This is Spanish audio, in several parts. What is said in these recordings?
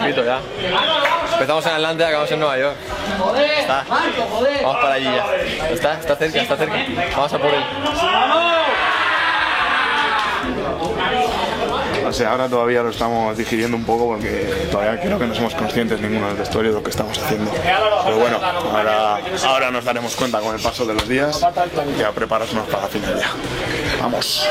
poquito ya. Empezamos en Atlanta y acabamos en Nueva York. Está. Vamos para allí ya. Está cerca. Vamos a por él. O sea, ahora todavía lo estamos digiriendo un poco porque todavía creo que no somos conscientes ninguno del vestuario de lo que estamos haciendo. Pero bueno, ahora nos daremos cuenta con el paso de los días y a prepararnos para la final ya. ¡Vamos!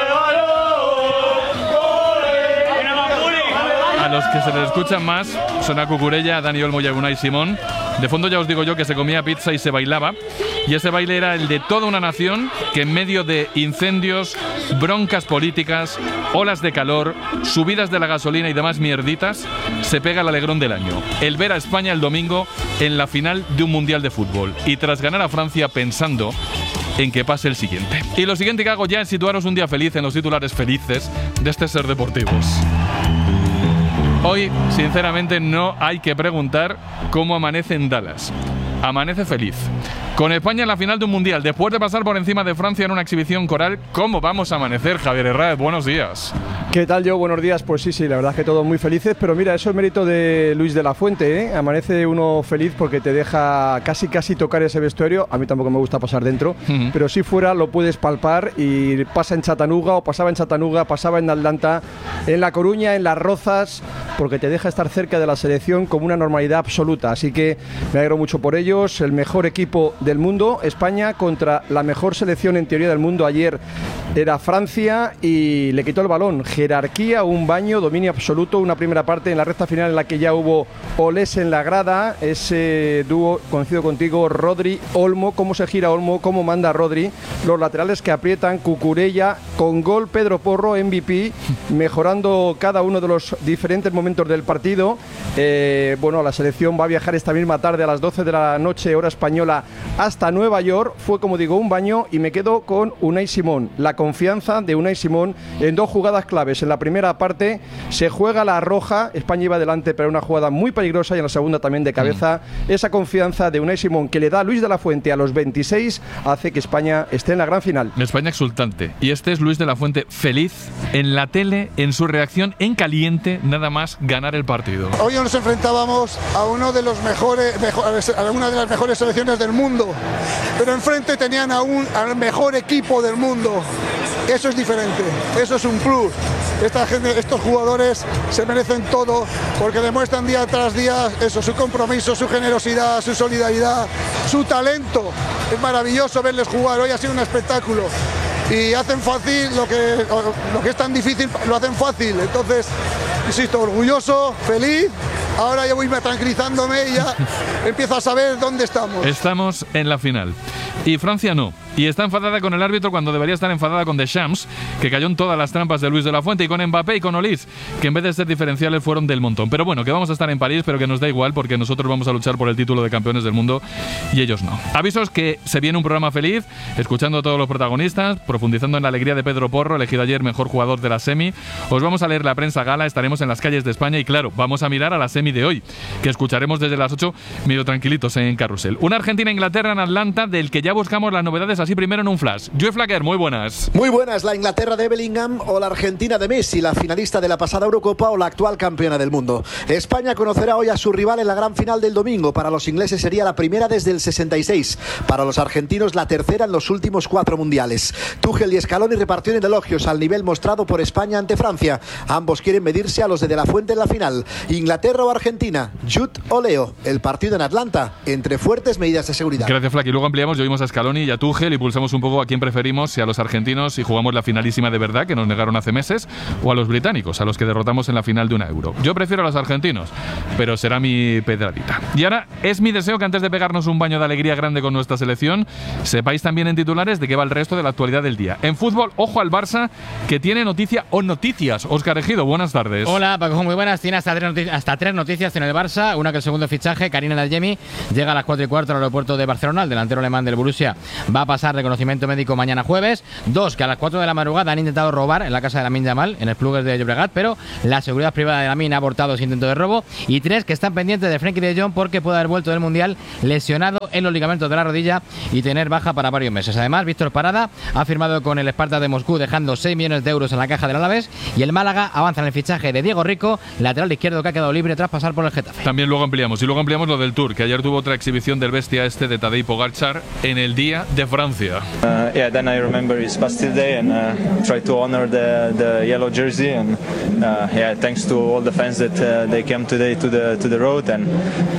A los que se les escuchan más son a Cucurella, a Dani Olmo y a Unai Simón. De fondo ya os digo yo que se comía pizza y se bailaba. Y ese baile era el de toda una nación que en medio de incendios, broncas políticas, olas de calor, subidas de la gasolina y demás mierditas, se pega el alegrón del año. El ver a España el domingo en la final de un mundial de fútbol. Y tras ganar a Francia pensando en que pase el siguiente. Y lo siguiente que hago ya es situaros un día feliz en los titulares felices de este Ser Deportivos. Hoy, sinceramente, no hay que preguntar cómo amanece en Dallas. Amanece feliz. Con España en la final de un mundial, después de pasar por encima de Francia en una exhibición coral, ¿cómo vamos a amanecer, Javier Herráez? Buenos días. ¿Qué tal, yo? Buenos días. Pues sí, la verdad es que todos muy felices, pero mira, eso es mérito de Luis de la Fuente, ¿eh? Amanece uno feliz porque te deja casi tocar ese vestuario. A mí tampoco me gusta pasar dentro, pero si fuera lo puedes palpar y pasa en Chattanooga o pasaba en Chattanooga, pasaba en Atlanta, en La Coruña, en Las Rozas, porque te deja estar cerca de la selección con una normalidad absoluta. Así que me alegro mucho por ellos. El mejor equipo del mundo, España, contra la mejor selección en teoría del mundo ayer era Francia y le quitó el balón. Jerarquía, un baño, dominio absoluto, una primera parte en la recta final en la que ya hubo olés en la grada, ese dúo, coincido contigo, Rodri-Olmo, cómo se gira Olmo, cómo manda Rodri, los laterales que aprietan, Cucurella, con gol Pedro Porro, MVP, mejorando cada uno de los diferentes momentos del partido. Bueno, la selección va a viajar esta misma tarde a las 12 de la noche, hora española, hasta Nueva York. Fue, como digo, un baño y me quedo con Unai Simón. La confianza de Unai Simón en dos jugadas claves. En la primera parte se juega la roja, España iba adelante, pero una jugada muy peligrosa, y en la segunda también de cabeza. Esa confianza de Unai Simón que le da a Luis de la Fuente a los 26 hace que España esté en la gran final. España exultante. Y este es Luis de la Fuente feliz en la tele, en su reacción en caliente, nada más ganar el partido. Hoy nos enfrentábamos a una de las mejores selecciones del mundo, pero enfrente tenían al mejor equipo del mundo. Eso es diferente, eso es un plus. Estos jugadores se merecen todo porque demuestran día tras día eso, su compromiso, su generosidad, su solidaridad, su talento. Es maravilloso verles jugar, hoy ha sido un espectáculo. Y hacen fácil lo que es tan difícil, lo hacen fácil. Entonces, insisto, orgulloso, feliz. Ahora ya voy tranquilizándome y ya empiezo a saber dónde estamos. Estamos en la final. Y Francia no. Y está enfadada con el árbitro cuando debería estar enfadada con Deschamps, que cayó en todas las trampas de Luis de la Fuente, y con Mbappé y con Olís, que en vez de ser diferenciales fueron del montón. Pero bueno, que vamos a estar en París, pero que nos da igual porque nosotros vamos a luchar por el título de campeones del mundo y ellos no. Avisos que se viene un programa feliz, escuchando a todos los protagonistas, profundizando en la alegría de Pedro Porro, elegido ayer mejor jugador de la semi. Os vamos a leer la prensa gala, estaremos en las calles de España y claro, vamos a mirar a la semi de hoy, que escucharemos desde las 8, medio tranquilitos en Carrusel. Una Argentina-Inglaterra en Atlanta, del que ya buscamos las novedades así primero en un flash. Joe Flacker, muy buenas. Muy buenas, la Inglaterra de Bellingham o la Argentina de Messi, la finalista de la pasada Eurocopa o la actual campeona del mundo. España conocerá hoy a su rival en la gran final del domingo. Para los ingleses sería la primera desde el 66. Para los argentinos la tercera en los últimos 4 mundiales. Tuchel y Scaloni repartieron elogios al nivel mostrado por España ante Francia. Ambos quieren medirse a los de la Fuente en la final. Inglaterra o Argentina, Jude o Leo. El partido en Atlanta, entre fuertes medidas de seguridad. Gracias, Flacky. Luego ampliamos y oímos a Scaloni y a Tuchel y pulsamos un poco a quién preferimos, si a los argentinos, si jugamos la finalísima de verdad, que nos negaron hace meses, o a los británicos, a los que derrotamos en la final de una Euro. Yo prefiero a los argentinos, pero será mi pedradita. Y ahora es mi deseo que antes de pegarnos un baño de alegría grande con nuestra selección, sepáis también en titulares de qué va el resto de la actualidad del día. En fútbol, ojo al Barça, que tiene noticia o noticias. Óscar Ejido, buenas tardes. Hola, Paco, muy buenas. Tiene hasta 3 noticias en el Barça. Una, que el segundo fichaje, Karim El Adeyemi, llega a las 4:15 al aeropuerto de Barcelona. El delantero alemán del Borussia va a pasar pasar reconocimiento médico mañana jueves. 2, que a las 4 de la madrugada han intentado robar en la casa de Lamine Yamal, en el Esplugues de Llobregat, pero la seguridad privada de Lamine ha abortado ese intento de robo. Y 3, que están pendientes de Frenkie de Jong porque puede haber vuelto del Mundial lesionado en los ligamentos de la rodilla y tener baja para varios meses. Además, Víctor Parada ha firmado con el Spartak de Moscú, dejando 6 millones de euros en la caja del Alavés, y el Málaga avanza en el fichaje de Diego Rico, lateral izquierdo que ha quedado libre tras pasar por el Getafe. También luego ampliamos lo del Tour, que ayer tuvo otra exhibición del bestia de Tadej Pogačar en el Día de Francia. Then I remember it's Bastille Day and try to honor the yellow jersey and thanks to all the fans that they came today to the road and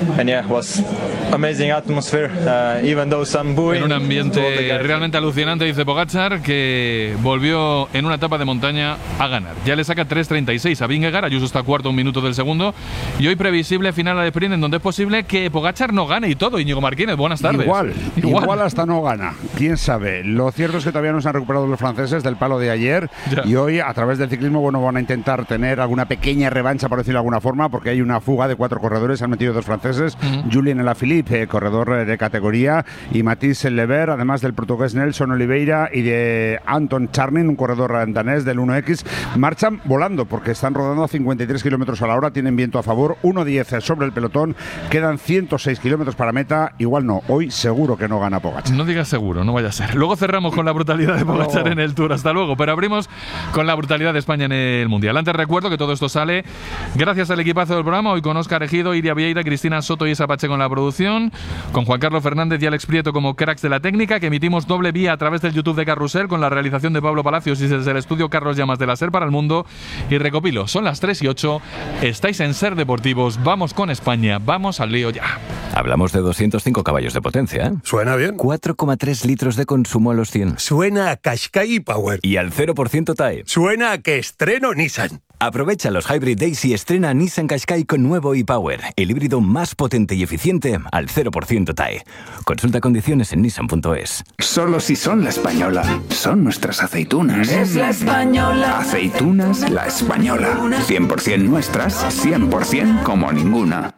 was amazing atmosphere even though some booing. En un ambiente realmente alucinante, dice Pogačar, que volvió en una etapa de montaña a ganar. Ya le saca 3.36 a Vingegaard, Ayuso está cuarto, 1 minuto del segundo, y hoy previsible final al sprint en donde es posible que Pogačar no gane y todo. Íñigo Martínez, buenas tardes. Igual hasta no gana, quién sabe. Lo cierto es que todavía no se han recuperado los franceses del palo de ayer y hoy a través del ciclismo van a intentar tener alguna pequeña revancha, por decirlo de alguna forma, porque hay una fuga de 4 corredores, han metido 2 franceses, Julien Alaphilippe, corredor de categoría, y Mathis Lever, además del portugués Nelson Oliveira y de Anton Charnin, un corredor danés del 1X, marchan volando porque están rodando a 53 kilómetros a la hora, tienen viento a favor, 1.10 sobre el pelotón, quedan 106 kilómetros para meta. Igual no, hoy seguro que no gana Pogačar. No digas seguro, no vaya a ser. Luego cerramos con la brutalidad de Pogačar en el Tour, hasta luego, pero abrimos con la brutalidad de España en el Mundial. Antes recuerdo que todo esto sale gracias al equipazo del programa, hoy con Óscar Ejido, Iria Vieira, Cristina Soto y Isa Pacheco en la producción, con Juan Carlos Fernández y Alex Prieto como cracks de la técnica, que emitimos doble vía a través del YouTube de Carrusel con la realización de Pablo Palacios y desde el estudio Carlos Llamas de la SER para el Mundo. Y recopilo, son las 3:08, estáis en SER Deportivos, vamos con España, vamos al lío ya. Hablamos de 205 caballos de potencia, ¿eh? Suena bien. 4,3 litros de consumo a los 100. Suena a Qashqai Power. Y al 0% TAE. Suena a que estreno Nissan. Aprovecha los Hybrid Days y estrena Nissan Qashqai con nuevo e-Power, el híbrido más potente y eficiente al 0% TAE. Consulta condiciones en nissan.es. Solo si son La Española. Son nuestras aceitunas. Es La Española. Aceitunas La Española. 100% nuestras, 100% como ninguna.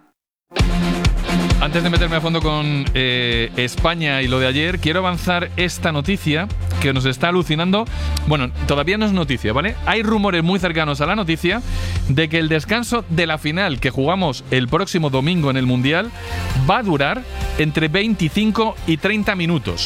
Antes de meterme a fondo con España y lo de ayer, quiero avanzar esta noticia que nos está alucinando. Bueno, todavía no es noticia, ¿vale? Hay rumores muy cercanos a la noticia de que el descanso de la final que jugamos el próximo domingo en el Mundial va a durar entre 25 y 30 minutos.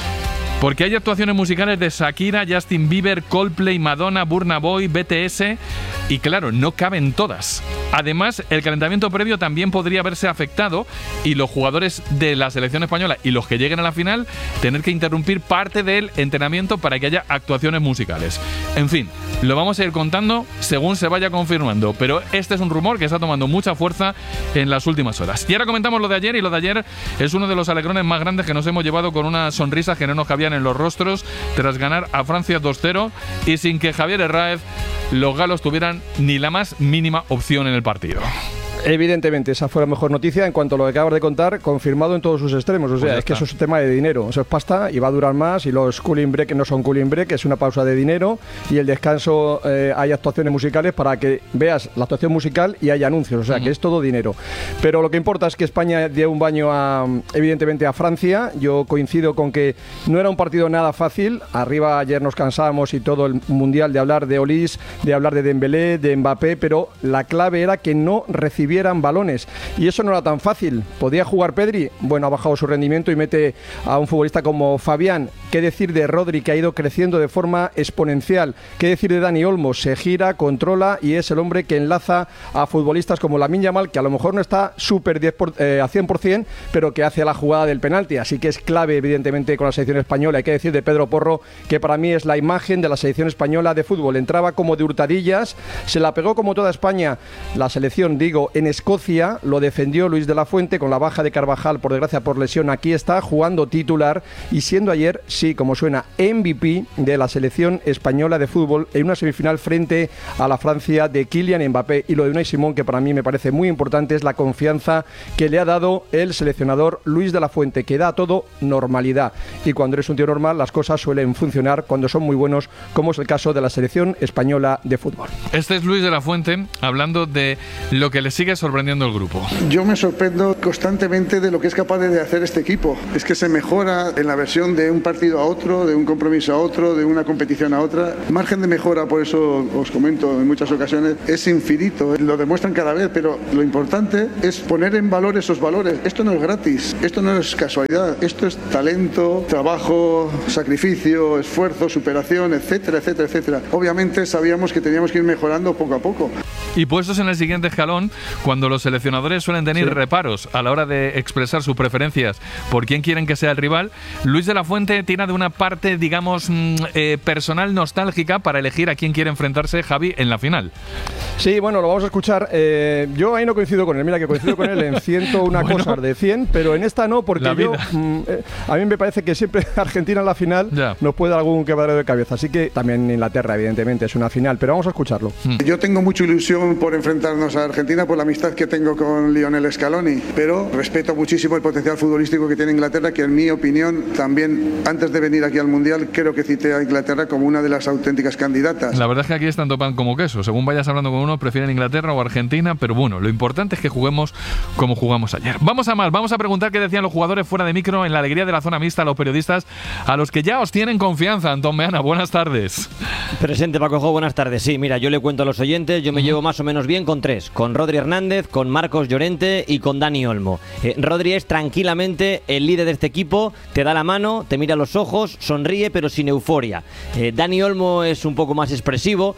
Porque hay actuaciones musicales de Shakira, Justin Bieber, Coldplay, Madonna, Burna Boy, BTS y claro, no caben todas. Además, el calentamiento previo también podría verse afectado y los jugadores de la selección española y los que lleguen a la final tener que interrumpir parte del entrenamiento para que haya actuaciones musicales. En fin, lo vamos a ir contando según se vaya confirmando, pero este es un rumor que está tomando mucha fuerza en las últimas horas. Y ahora comentamos lo de ayer, y lo de ayer es uno de los alegrones más grandes que nos hemos llevado con una sonrisa que no nos cabían en los rostros tras ganar a Francia 2-0 y sin que Javier Herráez, los galos tuvieran ni la más mínima opción en el partido. Evidentemente, esa fue la mejor noticia en cuanto a lo que acabas de contar, confirmado en todos sus extremos. O sea, Pues es que eso es un tema de dinero, eso es pasta y va a durar más. Y los cooling break no son cooling break, es una pausa de dinero. Y el descanso, hay actuaciones musicales para que veas la actuación musical y hay anuncios, o sea, que es todo dinero. Pero lo que importa es que España dio un baño, evidentemente, a Francia. Yo coincido con que no era un partido nada fácil. Arriba ayer nos cansábamos y todo el Mundial de hablar de Olise, de hablar de Dembélé, de Mbappé, pero la clave era que no recibieran balones y eso no era tan fácil. ¿Podía jugar Pedri? Bueno, ha bajado su rendimiento y mete a un futbolista como Fabián. ¿Qué decir de Rodri, que ha ido creciendo de forma exponencial? ¿Qué decir de Dani Olmo? Se gira, controla y es el hombre que enlaza a futbolistas como Lamine Yamal, que a lo mejor no está súper a 100%, pero que hace la jugada del penalti. Así que es clave, evidentemente, con la selección española. Hay que decir de Pedro Porro, que para mí es la imagen de la selección española de fútbol. Entraba como de hurtadillas, se la pegó como toda España. La selección, digo, en Escocia, lo defendió Luis de la Fuente con la baja de Carvajal, por desgracia por lesión. Aquí está jugando titular y siendo ayer, sí, como suena, MVP de la selección española de fútbol en una semifinal frente a la Francia de Kylian Mbappé. Y lo de Unai Simón, que para mí me parece muy importante, es la confianza que le ha dado el seleccionador Luis de la Fuente, que da a todo normalidad. Y cuando eres un tío normal, las cosas suelen funcionar cuando son muy buenos, como es el caso de la selección española de fútbol. Este es Luis de la Fuente hablando de lo que le sigue sigue sorprendiendo el grupo. Yo me sorprendo constantemente de lo que es capaz de hacer este equipo. Es que se mejora en la versión de un partido a otro, de un compromiso a otro, de una competición a otra. El margen de mejora, por eso os comento en muchas ocasiones, es infinito. Lo demuestran cada vez, pero lo importante es poner en valor esos valores. Esto no es gratis, esto no es casualidad, esto es talento, trabajo, sacrificio, esfuerzo, superación, etcétera, etcétera, etcétera. Obviamente sabíamos que teníamos que ir mejorando poco a poco. Y puestos en el siguiente escalón, cuando los seleccionadores suelen tener reparos a la hora de expresar sus preferencias por quién quieren que sea el rival, Luis de la Fuente tira de una parte, digamos, personal nostálgica para elegir a quién quiere enfrentarse Javi en la final. Sí, bueno, lo vamos a escuchar. Yo ahí no coincido con él. Mira que coincido con él en 101 cosas de 100, pero en esta no, porque yo, a mí me parece que siempre Argentina en la final nos puede dar algún quebradero de cabeza. Así que también Inglaterra, evidentemente, es una final, pero vamos a escucharlo. Yo tengo mucha ilusión por enfrentarnos a Argentina por la amistad que tengo con Lionel Scaloni, pero respeto muchísimo el potencial futbolístico que tiene Inglaterra, que en mi opinión también, antes de venir aquí al Mundial, creo que cité a Inglaterra como una de las auténticas candidatas. La verdad es que aquí es tanto pan como queso. Según vayas hablando con uno, prefieren Inglaterra o Argentina, pero bueno, lo importante es que juguemos como jugamos ayer. Vamos a preguntar qué decían los jugadores fuera de micro en la alegría de la zona mixta a los periodistas, a los que ya os tienen confianza. Antón Meana, buenas tardes. Presente, Paco Jo, buenas tardes. Sí, mira, yo le cuento a los oyentes, yo me llevo más o menos bien con tres, con Rodri Hernández, con Marcos Llorente y con Dani Olmo. Rodri es tranquilamente el líder de este equipo, te da la mano, te mira a los ojos, sonríe pero sin euforia. Dani Olmo es un poco más expresivo,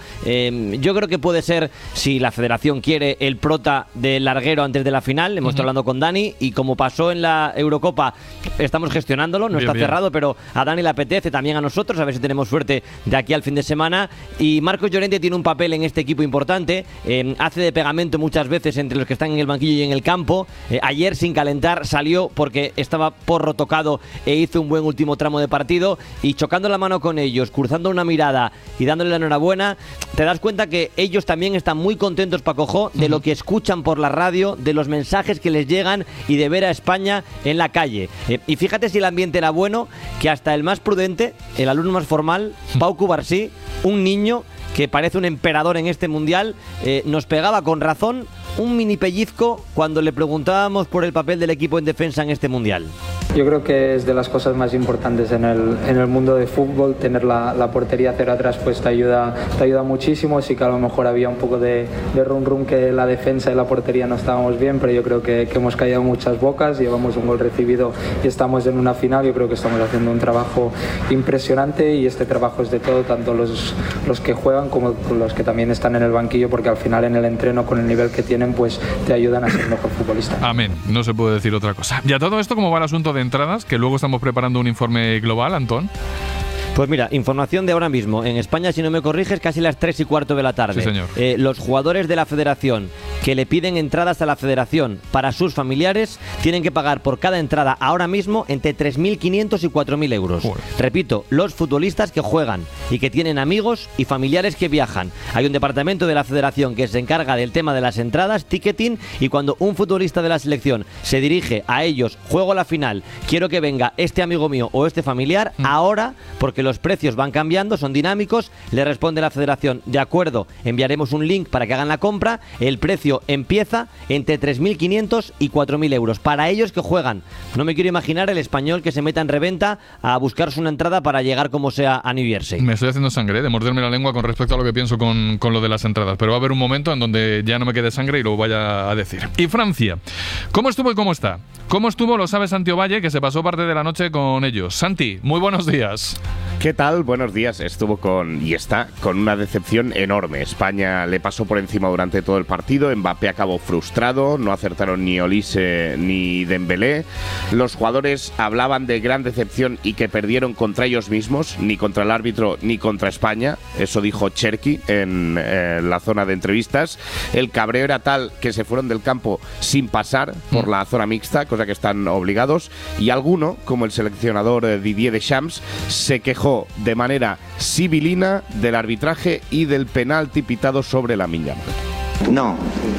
yo creo que puede ser, si la federación quiere, el prota del larguero antes de la final. Hemos estado hablando con Dani y como pasó en la Eurocopa, estamos gestionándolo, no está cerrado, pero a Dani le apetece, también a nosotros, a ver si tenemos suerte de aquí al fin de semana. Y Marcos Llorente tiene un papel en este equipo importante, hace de pegamento muchas veces entre los que están en el banquillo y en el campo. Ayer sin calentar salió porque estaba porro tocado e hizo un buen último tramo de partido, y chocando la mano con ellos, cruzando una mirada y dándole la enhorabuena, te das cuenta que ellos también están muy contentos, Paco Jo, de lo que escuchan por la radio, de los mensajes que les llegan y de ver a España en la calle. Y fíjate si el ambiente era bueno, que hasta el más prudente, el alumno más formal, Pau Cubarsí, un niño que parece un emperador en este mundial, nos pegaba con razón un mini pellizco cuando le preguntábamos por el papel del equipo en defensa en este mundial. Yo creo que es de las cosas más importantes en el mundo de fútbol. Tener la portería cero atrás pues te ayuda muchísimo. Sí que a lo mejor había un poco de rum que la defensa y la portería no estábamos bien, pero yo creo que hemos callado muchas bocas, llevamos un gol recibido y estamos en una final. Yo creo que estamos haciendo un trabajo impresionante, y este trabajo es de todo, tanto los que juegan como los que también están en el banquillo, porque al final en el entreno, con el nivel que tienen, pues te ayudan a ser mejor futbolista. Amén, no se puede decir otra cosa. Y a todo esto, ¿cómo va el asunto de entradas? Que luego estamos preparando un informe global, Antón. Pues mira, información de ahora mismo. En España, si no me corriges, casi las 3:15 de la tarde. Sí, señor. Los jugadores de la federación que le piden entradas a la federación para sus familiares tienen que pagar por cada entrada ahora mismo entre 3.500 y 4.000 euros. Joder. Repito, los futbolistas que juegan y que tienen amigos y familiares que viajan. Hay un departamento de la federación que se encarga del tema de las entradas, ticketing, y cuando un futbolista de la selección se dirige a ellos, juego la final, quiero que venga este amigo mío o este familiar, ahora, porque los precios van cambiando, son dinámicos, le responde la federación: de acuerdo, enviaremos un link para que hagan la compra. El precio empieza entre 3.500 y 4.000 euros para ellos que juegan. No me quiero imaginar el español que se meta en reventa a buscarse una entrada para llegar como sea a New Jersey. Me estoy haciendo sangre, de morderme la lengua con respecto a lo que pienso con lo de las entradas, pero va a haber un momento en donde ya no me quede sangre y lo vaya a decir. Y Francia, ¿cómo estuvo y cómo está? ¿Cómo estuvo? Lo sabe Santi Ovalle, que se pasó parte de la noche con ellos. Santi, muy buenos días. ¿Qué tal? Buenos días. Estuvo y está con una decepción enorme. España le pasó por encima durante todo el partido. Mbappé acabó frustrado. No acertaron ni Olise ni Dembélé. Los jugadores hablaban de gran decepción y que perdieron contra ellos mismos, ni contra el árbitro ni contra España. Eso dijo Cherki en la zona de entrevistas. El cabreo era tal que se fueron del campo sin pasar por la zona mixta, cosa que están obligados. Y alguno, como el seleccionador Didier Deschamps, se quejó de manera sibilina del arbitraje y del penalti pitado sobre Lamine Yamal. No,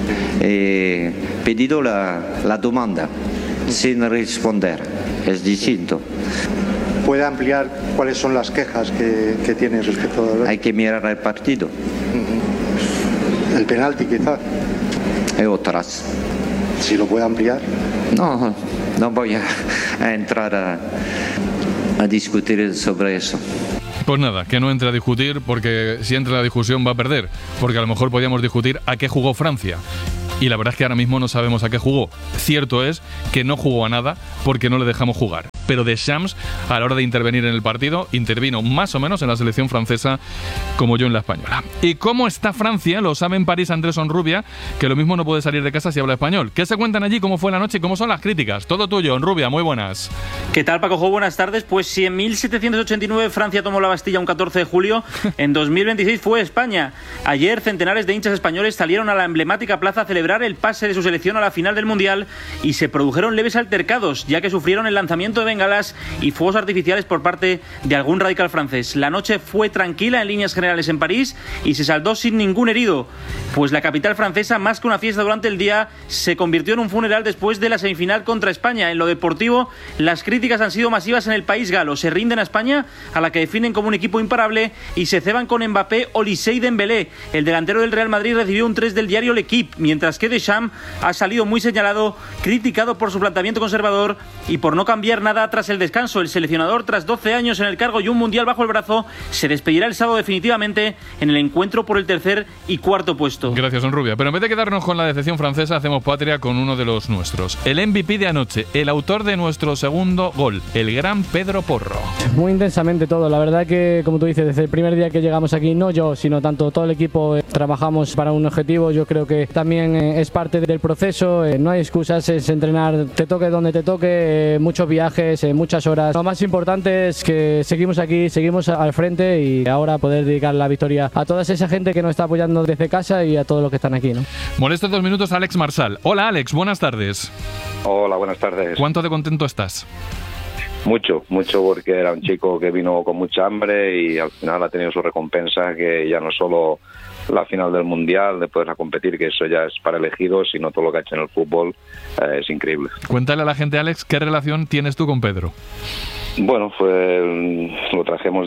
he pedido la demanda sin responder, es distinto. ¿Puede ampliar cuáles son las quejas que tiene respecto a... Hay que mirar el partido. El penalti, quizás. y otras. ¿Si lo puede ampliar? No voy a entrar a discutir sobre eso. Pues nada, que no entre a discutir, porque si entra la discusión va a perder, porque a lo mejor podríamos discutir a qué jugó Francia. Y la verdad es que ahora mismo no sabemos a qué jugó. Cierto es que no jugó a nada porque no le dejamos jugar. Pero Deschamps, a la hora de intervenir en el partido, intervino más o menos en la selección francesa como yo en la española. ¿Y cómo está Francia? Lo sabe en París Andrés Onrubia, que lo mismo no puede salir de casa si habla español. ¿Qué se cuentan allí? ¿Cómo fue la noche y cómo son las críticas? Todo tuyo, Onrubia, muy buenas. ¿Qué tal, Paco Jo? Buenas tardes. Pues si en 1789 Francia tomó la Bastilla un 14 de julio, en 2026 fue España. Ayer centenares de hinchas españoles salieron a la emblemática plaza a celebrar el pase de su selección a la final del Mundial y se produjeron leves altercados, ya que sufrieron el lanzamiento de bengalas y fuegos artificiales por parte de algún radical francés. La noche fue tranquila en líneas generales en París y se saldó sin ningún herido, pues la capital francesa, más que una fiesta durante el día, se convirtió en un funeral después de la semifinal contra España. En lo deportivo, las críticas han sido masivas en el país galo. Se rinden a España, a la que definen como un equipo imparable, y se ceban con Mbappé, Olise y Dembélé. El delantero del Real Madrid recibió un 3 del diario L'Equipe, mientras que Deschamps ha salido muy señalado, criticado por su planteamiento conservador y por no cambiar nada tras el descanso. El seleccionador, tras 12 años en el cargo y un mundial bajo el brazo, se despedirá el sábado definitivamente en el encuentro por el tercer y cuarto puesto. Gracias, Onrubia. Pero en vez de quedarnos con la decepción francesa, hacemos patria con uno de los nuestros. El MVP de anoche, el autor de nuestro segundo gol, el gran Pedro Porro. Muy intensamente todo. La verdad que, como tú dices, desde el primer día que llegamos aquí, no yo, sino tanto todo el equipo, trabajamos para un objetivo. Yo creo que también es parte del proceso. No hay excusas, es entrenar, te toque donde te toque, muchos viajes, muchas horas. Lo más importante es que seguimos aquí, seguimos al frente y ahora poder dedicar la victoria a toda esa gente que nos está apoyando desde casa y a todos los que están aquí, ¿no? Molesto 2 minutos a Alex Marsal. Hola, Alex, buenas tardes. Hola, buenas tardes. ¿Cuánto de contento estás? Mucho, porque era un chico que vino con mucha hambre y al final ha tenido su recompensa, que ya no solo la final del Mundial, de poder competir, que eso ya es para elegidos, sino todo lo que ha hecho en el fútbol, es increíble. Cuéntale a la gente, Alex, ¿qué relación tienes tú con Pedro? Bueno, lo trajimos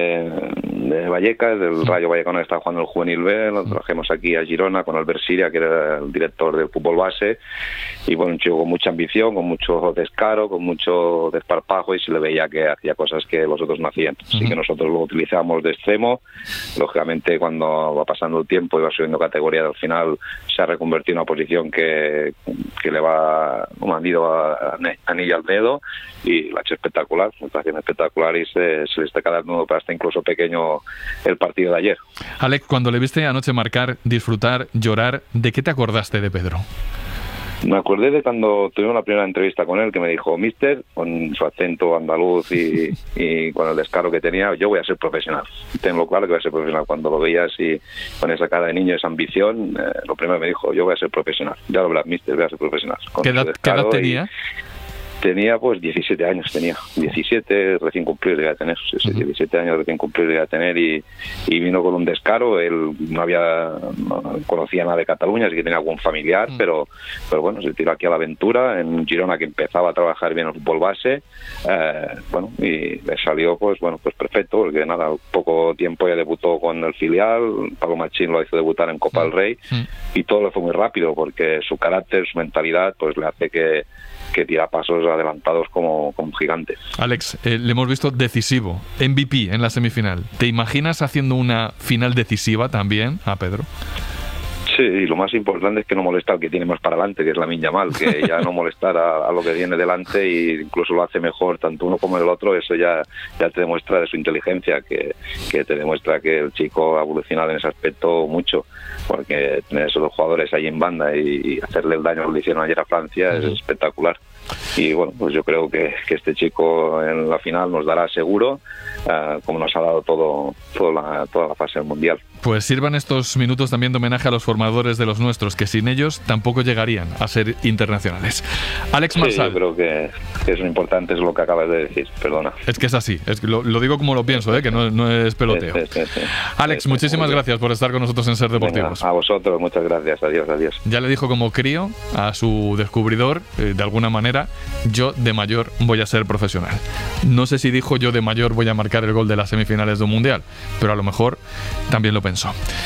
de Vallecas, del Rayo Vallecano, que estaba jugando el Juvenil B, lo trajimos aquí a Girona con Albert Siria, que era el director del fútbol base, y bueno, un chico con mucha ambición, con mucho descaro, con mucho desparpajo, y se le veía que hacía cosas que los otros no hacían. Así que nosotros lo utilizamos de extremo. Lógicamente, cuando va pasando el tiempo y va subiendo categoría, al final se ha reconvertido en una posición que le va como anillo al dedo, y lo ha hecho espectacular, una actuación espectacular, y se le está quedando hasta incluso pequeño el partido de ayer. Alex, cuando le viste anoche marcar, disfrutar, llorar, ¿de qué te acordaste de Pedro? Me acordé de cuando tuvimos la primera entrevista con él, que me dijo, mister, con su acento andaluz y con el descaro que tenía, yo voy a ser profesional. Tengo claro que voy a ser profesional. Cuando lo veía así, con esa cara de niño, esa ambición, lo primero me dijo, yo voy a ser profesional. Ya lo verás, mister, voy a ser profesional. ¿Qué edad tenía? Tenía pues 17 años, 17 recién cumplidos iba a tener, 17 años recién cumplidos iba a tener, y vino con un descaro. Él no conocía nada de Cataluña, así que tenía algún familiar, pero bueno, se tiró aquí a la aventura en Girona, que empezaba a trabajar bien el fútbol base, y le salió pues perfecto, porque nada, poco tiempo ya debutó con el filial. Pablo Machín lo hizo debutar en Copa del Rey, y todo le fue muy rápido, porque su carácter, su mentalidad, pues le hace que tira pasos adelantados como gigante. Alex, le hemos visto decisivo, MVP en la semifinal. ¿Te imaginas haciendo una final decisiva también a Pedro? Sí, y lo más importante es que no molesta al que tiene más para adelante, que es Lamine Yamal, que ya no molestar a lo que viene delante, y incluso lo hace mejor tanto uno como el otro. Eso ya te demuestra de su inteligencia, que te demuestra que el chico ha evolucionado en ese aspecto mucho, porque tener esos dos jugadores ahí en banda y hacerle el daño que le hicieron ayer a Francia es espectacular. Y bueno, pues yo creo que este chico en la final nos dará seguro, como nos ha dado toda la fase del Mundial. Pues sirvan estos minutos también de homenaje a los formadores de los nuestros, que sin ellos tampoco llegarían a ser internacionales. Alex Marsal. Sí, yo creo que es lo importante, es lo que acabas de decir, perdona. Es que es así, lo digo como lo pienso, que no es peloteo. Sí. Alex, muchísimas gracias por estar con nosotros en Ser Deportivos. Venga, a vosotros, muchas gracias, adiós. Ya le dijo como crío a su descubridor, de alguna manera, yo de mayor voy a ser profesional. No sé si dijo yo de mayor voy a marcar el gol de las semifinales de un mundial, pero a lo mejor también lo pensó.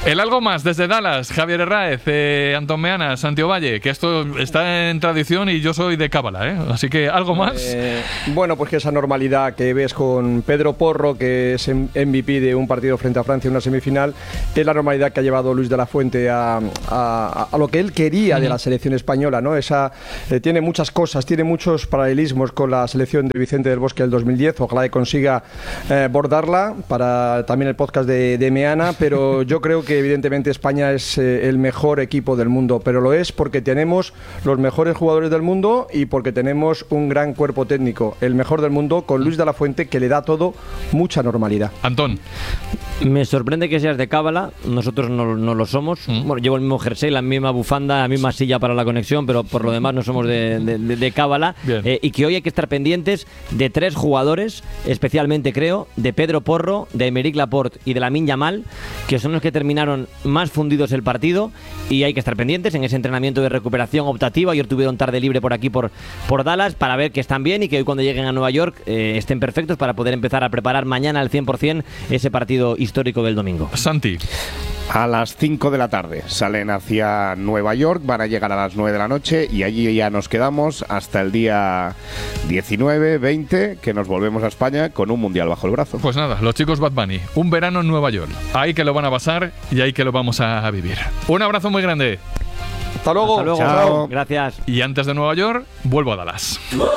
El algo más desde Dallas, Javier Herráez, Antón Meana, Santi Ovalle, que esto está en tradición y yo soy de cábala, ¿eh? Así que algo más. Bueno, pues que esa normalidad que ves con Pedro Porro, que es MVP de un partido frente a Francia en una semifinal, es la normalidad que ha llevado Luis de la Fuente a lo que él quería de la selección española, ¿no? Tiene muchas cosas, tiene muchos paralelismos con la selección de Vicente del Bosque del 2010. Ojalá que consiga bordarla para también el podcast de Meana, pero yo creo que evidentemente España es el mejor equipo del mundo, pero lo es porque tenemos los mejores jugadores del mundo y porque tenemos un gran cuerpo técnico, el mejor del mundo, con Luis de la Fuente, que le da todo mucha normalidad. Antón. Me sorprende que seas de cábala, nosotros no lo somos. Bueno, llevo el mismo jersey, la misma bufanda, la misma silla para la conexión, pero por lo demás no somos de cábala. Y que hoy hay que estar pendientes de 3 jugadores, especialmente creo, de Pedro Porro, de Aymeric Laporte y de Lamine Yamal, que son los que terminaron más fundidos el partido, y hay que estar pendientes en ese entrenamiento de recuperación optativa. Ayer tuvieron tarde libre por aquí por Dallas para ver que están bien y que hoy cuando lleguen a Nueva York estén perfectos para poder empezar a preparar mañana al 100% ese partido histórico del domingo. Santi. A las 5 de la tarde salen hacia Nueva York, van a llegar a las 9 de la noche y allí ya nos quedamos hasta el día 19, 20, que nos volvemos a España con un mundial bajo el brazo. Pues nada, los chicos Bad Bunny, un verano en Nueva York. Ahí que lo van a pasar y ahí que lo vamos a vivir. Un abrazo muy grande. Hasta luego. Hasta luego. Chao. Gracias. Y antes de Nueva York, vuelvo a Dallas.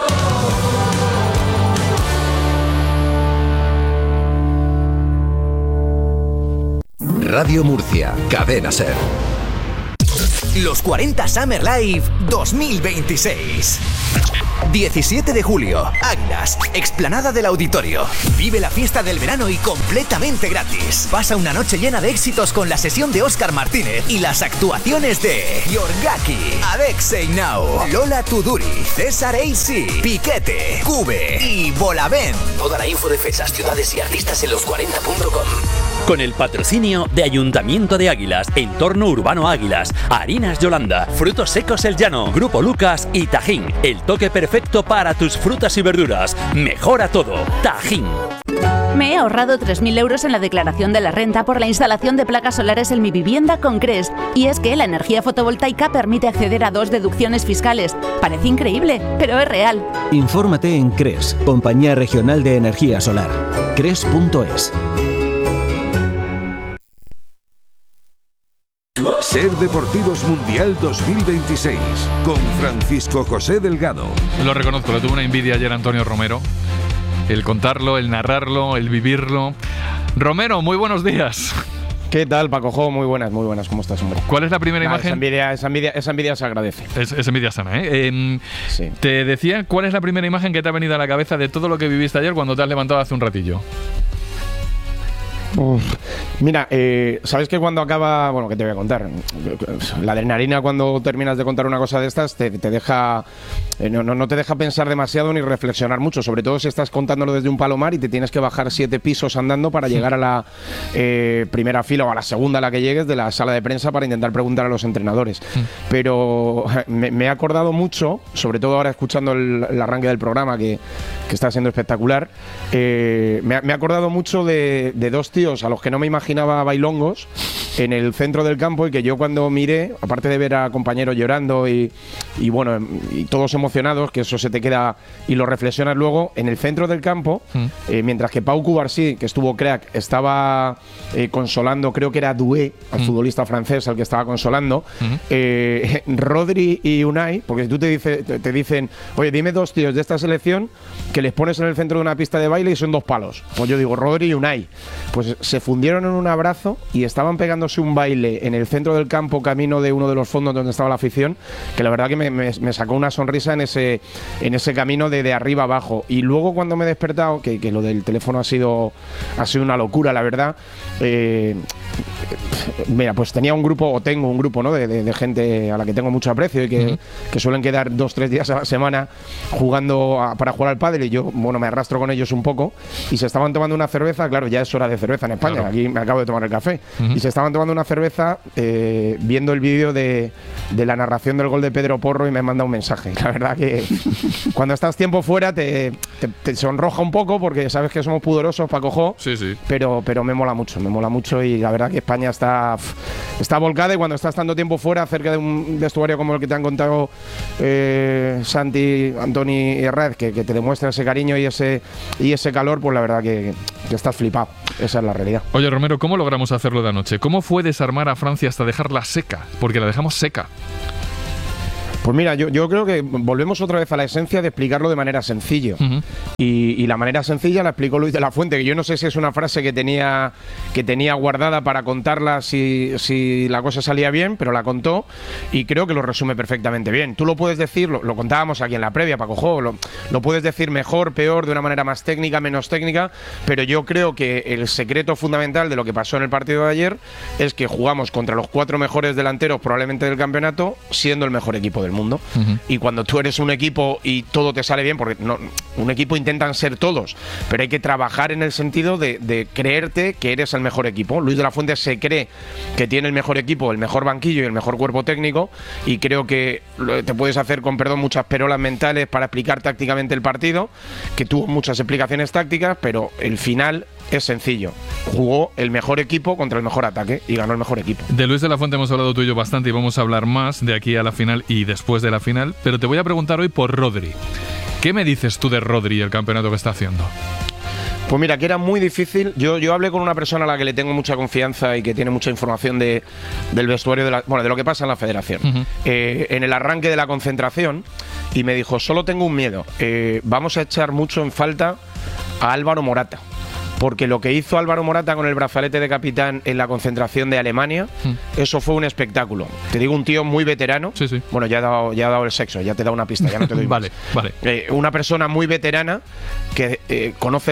Radio Murcia, Cadena SER. Los 40 Summer Live 2026. 17 de julio, Águilas, explanada del Auditorio. Vive la fiesta del verano y completamente gratis. Pasa una noche llena de éxitos con la sesión de Óscar Martínez y las actuaciones de Yorgaki, Alexei Nau, Lola Tuduri, César AC, Piquete, Cube y Bolavén. Toda la info de fechas, ciudades y artistas en los40.com. Con el patrocinio de Ayuntamiento de Águilas, Entorno Urbano Águilas, Harinas Yolanda, Frutos Secos El Llano, Grupo Lucas y Tajín. El toque perfecto para tus frutas y verduras. Mejora todo. Tajín. Me he ahorrado 3.000 euros en la declaración de la renta por la instalación de placas solares en mi vivienda con CRES. Y es que la energía fotovoltaica permite acceder a 2 deducciones fiscales. Parece increíble, pero es real. Infórmate en CRES, Compañía Regional de Energía Solar. CRES.es. SER Deportivos Mundial 2026 con Francisco José Delgado. Lo reconozco, le tuve una envidia ayer a Antonio Romero. El contarlo, el narrarlo, el vivirlo. Romero, muy buenos días. ¿Qué tal, Paco? Muy buenas, ¿cómo estás, hombre? ¿Cuál es la primera imagen? Esa envidia se agradece. Es envidia sana, ¿eh? Sí. Te decía, ¿cuál es la primera imagen que te ha venido a la cabeza de todo lo que viviste ayer cuando te has levantado hace un ratillo? Mira, ¿sabes que cuando acaba... Bueno, ¿qué te voy a contar? La adrenalina cuando terminas de contar una cosa de estas te deja... No te deja pensar demasiado ni reflexionar mucho, sobre todo si estás contándolo desde un palomar y te tienes que bajar 7 pisos andando para llegar a la primera fila o a la segunda a la que llegues de la sala de prensa para intentar preguntar a los entrenadores. Pero me he acordado mucho, sobre todo ahora escuchando el arranque del programa que está siendo espectacular, me he acordado mucho de 2 tíos a los que no me imaginaba bailongos en el centro del campo y que yo cuando miré, aparte de ver a compañeros llorando y bueno, y todos emocionados, que eso se te queda y lo reflexionas luego, en el centro del campo, mientras que Pau Cubarsí, que estuvo crack, estaba consolando, creo que era Doué, al futbolista francés al que estaba consolando, Rodri y Unai, porque tú te dicen, oye, dime 2 tíos de esta selección que les pones en el centro de una pista de baile y son 2 palos. Pues yo digo, Rodri y Unai. Pues se fundieron en un abrazo y estaban pegándose un baile en el centro del campo, camino de uno de los fondos donde estaba la afición, que la verdad que me sacó una sonrisa en ese camino de arriba abajo. Y luego cuando me he despertado, que lo del teléfono ha sido una locura, la verdad, mira, pues tengo un grupo, ¿no? de gente a la que tengo mucho aprecio y que suelen quedar 2-3 días a la semana jugando para jugar al pádel, y yo, bueno, me arrastro con ellos un poco, y se estaban tomando una cerveza, claro, ya es hora de cerveza en España, claro. Aquí me acabo de tomar el café, y se estaban tomando una cerveza viendo el vídeo de la narración del gol de Pedro Porro, y me manda un mensaje. La verdad que cuando estás tiempo fuera te sonroja un poco porque sabes que somos pudorosos, Paco Jo, sí. pero me mola mucho, y la verdad que España España está volcada, y cuando estás tanto tiempo fuera, cerca de un vestuario como el que te han contado Santi, Antoni y Red, que te demuestra ese cariño y ese calor, pues la verdad que estás flipado. Esa es la realidad. Oye, Romero, ¿cómo logramos hacerlo de anoche? ¿Cómo fue desarmar a Francia hasta dejarla seca? Porque la dejamos seca. Pues mira, yo creo que volvemos otra vez a la esencia de explicarlo de manera sencilla. Y la manera sencilla la explicó Luis de la Fuente, que yo no sé si es una frase que tenía guardada para contarla si la cosa salía bien, pero la contó y creo que lo resume perfectamente bien. Tú lo puedes decir, lo contábamos aquí en la previa, Paco Jo, lo puedes decir mejor, peor, de una manera más técnica, menos técnica, pero yo creo que el secreto fundamental de lo que pasó en el partido de ayer es que jugamos contra los 4 mejores delanteros probablemente del campeonato, siendo el mejor equipo del mundo. Y cuando tú eres un equipo y todo te sale bien, porque un equipo intentan ser todos, pero hay que trabajar en el sentido de creerte que eres el mejor equipo. Luis de la Fuente se cree que tiene el mejor equipo, el mejor banquillo y el mejor cuerpo técnico, y creo que te puedes hacer, con perdón, muchas perolas mentales para explicar tácticamente el partido, que tuvo muchas explicaciones tácticas, pero el final es sencillo. Jugó el mejor equipo contra el mejor ataque y ganó el mejor equipo. De Luis de la Fuente hemos hablado tú y yo bastante, y vamos a hablar más de aquí a la final y después de la final, pero te voy a preguntar hoy por Rodri. ¿Qué me dices tú de Rodri y el campeonato que está haciendo? Pues mira, que era muy difícil. Yo hablé con una persona a la que le tengo mucha confianza y que tiene mucha información del vestuario, de lo que pasa en la federación. En el arranque de la concentración, y me dijo, solo tengo un miedo, vamos a echar mucho en falta a Álvaro Morata. Porque lo que hizo Álvaro Morata con el brazalete de capitán en la concentración de Alemania, eso fue un espectáculo. Te digo, un tío muy veterano. Sí. Bueno, ya ha dado el sexo, ya te da una pista, ya no te doy Vale. Una persona muy veterana que conoce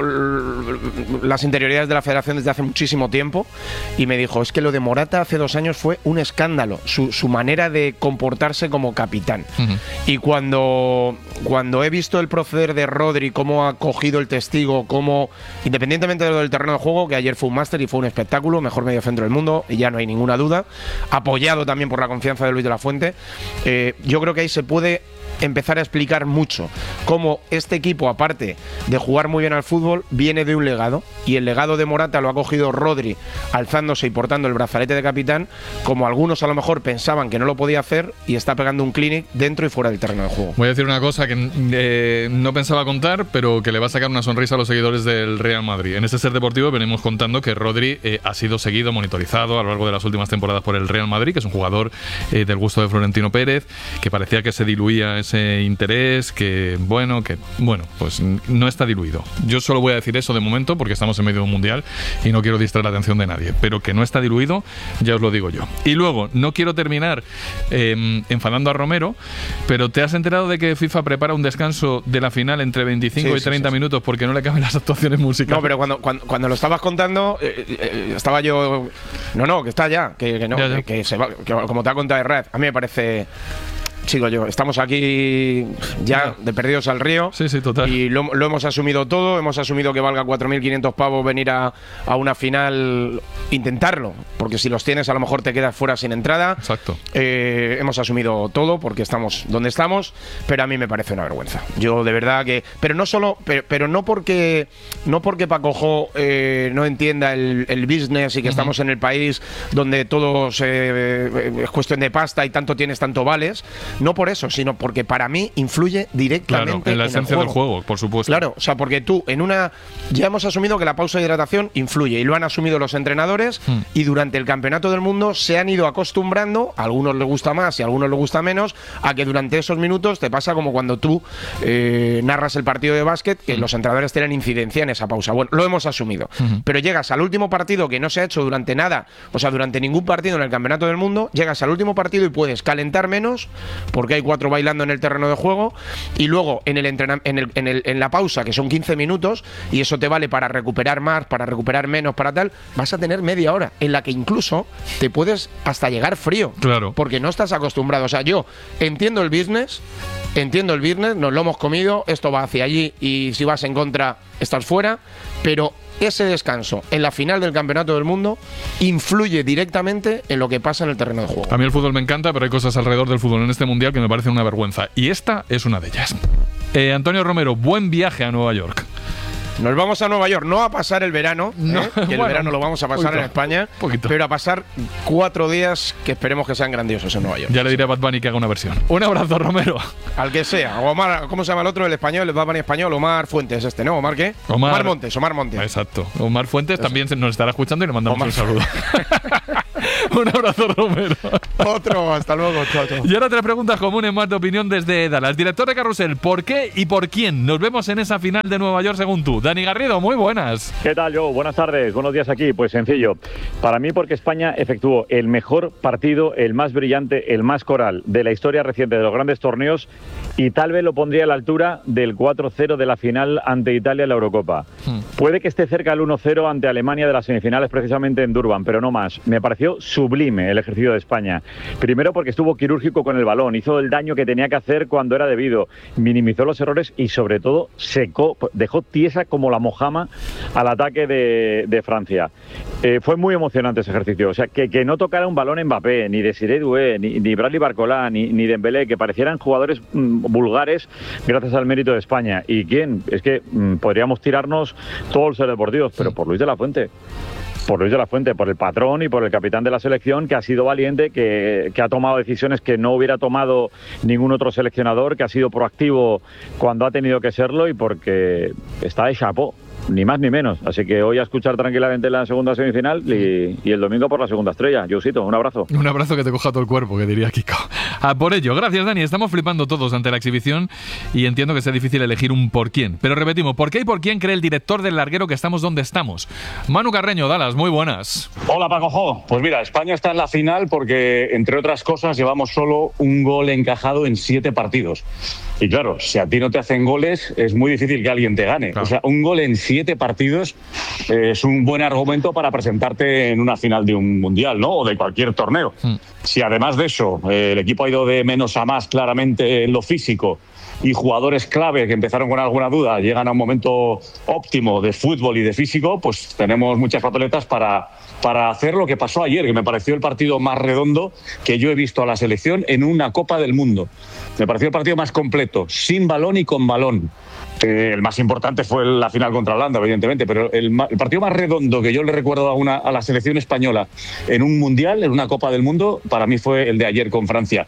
las interioridades de la federación desde hace muchísimo tiempo, y me dijo, es que lo de Morata hace 2 años fue un escándalo, su manera de comportarse como capitán. Y cuando he visto el proceder de Rodri, cómo ha cogido el testigo, cómo, independientemente de lo del terreno de juego, que ayer fue un máster y fue un espectáculo, mejor mediocentro del mundo, y ya no hay ninguna duda, apoyado también por la confianza de Luis de la Fuente, yo creo que ahí se puede empezar a explicar mucho cómo este equipo, aparte de jugar muy bien al fútbol, viene de un legado, y el legado de Morata lo ha cogido Rodri alzándose y portando el brazalete de capitán, como algunos a lo mejor pensaban que no lo podía hacer, y está pegando un clinic dentro y fuera del terreno de juego. Voy a decir una cosa que no pensaba contar, pero que le va a sacar una sonrisa a los seguidores del Real Madrid. En este Ser Deportivo venimos contando que Rodri ha sido seguido, monitorizado a lo largo de las últimas temporadas por el Real Madrid, que es un jugador del gusto de Florentino Pérez, que parecía que se diluía ese interés, que bueno, pues no está diluido. Yo solo voy a decir eso de momento porque estamos en medio de un mundial y no quiero distraer la atención de nadie, pero que no está diluido, ya os lo digo yo. Y luego, no quiero terminar enfadando a Romero, pero ¿te has enterado de que FIFA prepara un descanso de la final entre 25 y 30 minutos porque no le caben las actuaciones musicales? No, pero cuando lo estabas contando, estaba yo... No, que está ya, que se va, que como te ha contado Red, a mí me parece... Chicos, estamos aquí ya de perdidos al río. Sí, total. Y lo hemos asumido todo. Hemos asumido que valga 4.500 pavos venir a una final, intentarlo, porque si los tienes a lo mejor te quedas fuera sin entrada. Exacto. Hemos asumido todo porque estamos donde estamos, pero a mí me parece una vergüenza. Yo de verdad que... Pero no solo... Pero no porque Paco Jo no entienda el business y que estamos en el país donde todo es cuestión de pasta y tanto tienes, tanto vales. No por eso, sino porque para mí influye directamente en la esencia del juego, por supuesto. Claro, o sea, porque tú ya hemos asumido que la pausa de hidratación influye, y lo han asumido los entrenadores, y durante el campeonato del mundo se han ido acostumbrando, a algunos les gusta más y a algunos les gusta menos, a que durante esos minutos te pasa como cuando tú narras el partido de básquet, que los entrenadores tienen incidencia en esa pausa. Bueno, lo hemos asumido, pero llegas al último partido que no se ha hecho durante nada, o sea, durante ningún partido en el campeonato del mundo, llegas al último partido y puedes calentar menos porque hay 4 bailando en el terreno de juego, y luego en la pausa, que son 15 minutos, y eso te vale para recuperar más, para recuperar menos, para tal, vas a tener media hora en la que incluso te puedes hasta llegar frío. Claro. Porque no estás acostumbrado. O sea, yo entiendo el business, nos lo hemos comido, esto va hacia allí, y si vas en contra estás fuera, pero ese descanso en la final del Campeonato del Mundo influye directamente en lo que pasa en el terreno de juego. A mí el fútbol me encanta, pero hay cosas alrededor del fútbol en este mundial que me parecen una vergüenza, y esta es una de ellas. Antonio Romero, buen viaje a Nueva York. Nos vamos a Nueva York, no a pasar el verano, que el verano lo vamos a pasar en España, pero a pasar 4 días que esperemos que sean grandiosos en Nueva York. Ya le diré a Bad Bunny que haga una versión. Un abrazo, Romero. Al que sea. Omar, ¿cómo se llama el otro? El español, el Bad Bunny español, Omar Fuentes ¿no? ¿Omar qué? Omar Montes. Exacto. Omar Fuentes también nos estará escuchando y le mandamos un saludo. Un abrazo, Romero. Otro, hasta luego, chao. Y ahora 3 preguntas comunes más de opinión desde Dallas. Director de Carrusel, ¿por qué y por quién nos vemos en esa final de Nueva York según tú? Dani Garrido, muy buenas. ¿Qué tal, Joe? Buenas tardes, buenos días aquí. Pues sencillo, para mí porque España efectuó el mejor partido, el más brillante, el más coral de la historia reciente de los grandes torneos y tal vez lo pondría a la altura del 4-0 de la final ante Italia en la Eurocopa. Puede que esté cerca del 1-0 ante Alemania de las semifinales precisamente en Durban, pero no más. Me pareció sublime el ejercicio de España. Primero porque estuvo quirúrgico con el balón, hizo el daño que tenía que hacer cuando era debido, minimizó los errores y sobre todo secó, dejó tiesa como la mojama al ataque de Francia. Fue muy emocionante ese ejercicio, o sea, que no tocara un balón Mbappé, ni Desiré Doué, ni Bradley Barcola, ni Dembélé, que parecieran jugadores vulgares gracias al mérito de España. ¿Y quién? Es que podríamos tirarnos todos los deportivos, pero por Luis de la Fuente. Por Luis de la Fuente, por el patrón y por el capitán de la selección, que ha sido valiente, que ha tomado decisiones que no hubiera tomado ningún otro seleccionador, que ha sido proactivo cuando ha tenido que serlo y porque está de chapó. Ni más ni menos. Así que hoy a escuchar tranquilamente la segunda semifinal y el domingo por la segunda estrella. Josito, un abrazo. Un abrazo que te coja todo el cuerpo, que diría Kiko. Por ello, gracias Dani. Estamos flipando todos ante la exhibición y entiendo que sea difícil elegir un por quién. Pero repetimos, ¿por qué y por quién cree el director del larguero que estamos donde estamos? Manu Carreño, Dallas, muy buenas. Hola Paco. Pues mira, España está en la final porque, entre otras cosas, llevamos solo un gol encajado en 7 partidos. Y claro, si a ti no te hacen goles, es muy difícil que alguien te gane. Claro. O sea, un gol en 7 partidos es un buen argumento para presentarte en una final de un mundial, ¿no? O de cualquier torneo. Si además de eso, el equipo ha ido de menos a más claramente en lo físico y jugadores clave que empezaron con alguna duda llegan a un momento óptimo de fútbol y de físico, pues tenemos muchas papeletas para hacer lo que pasó ayer, que me pareció el partido más redondo que yo he visto a la selección en una Copa del Mundo. Me pareció el partido más completo, sin balón y con balón. El más importante fue la final contra Holanda, evidentemente, pero el partido más redondo que yo le recuerdo a la selección española en un mundial, en una Copa del Mundo, para mí fue el de ayer con Francia.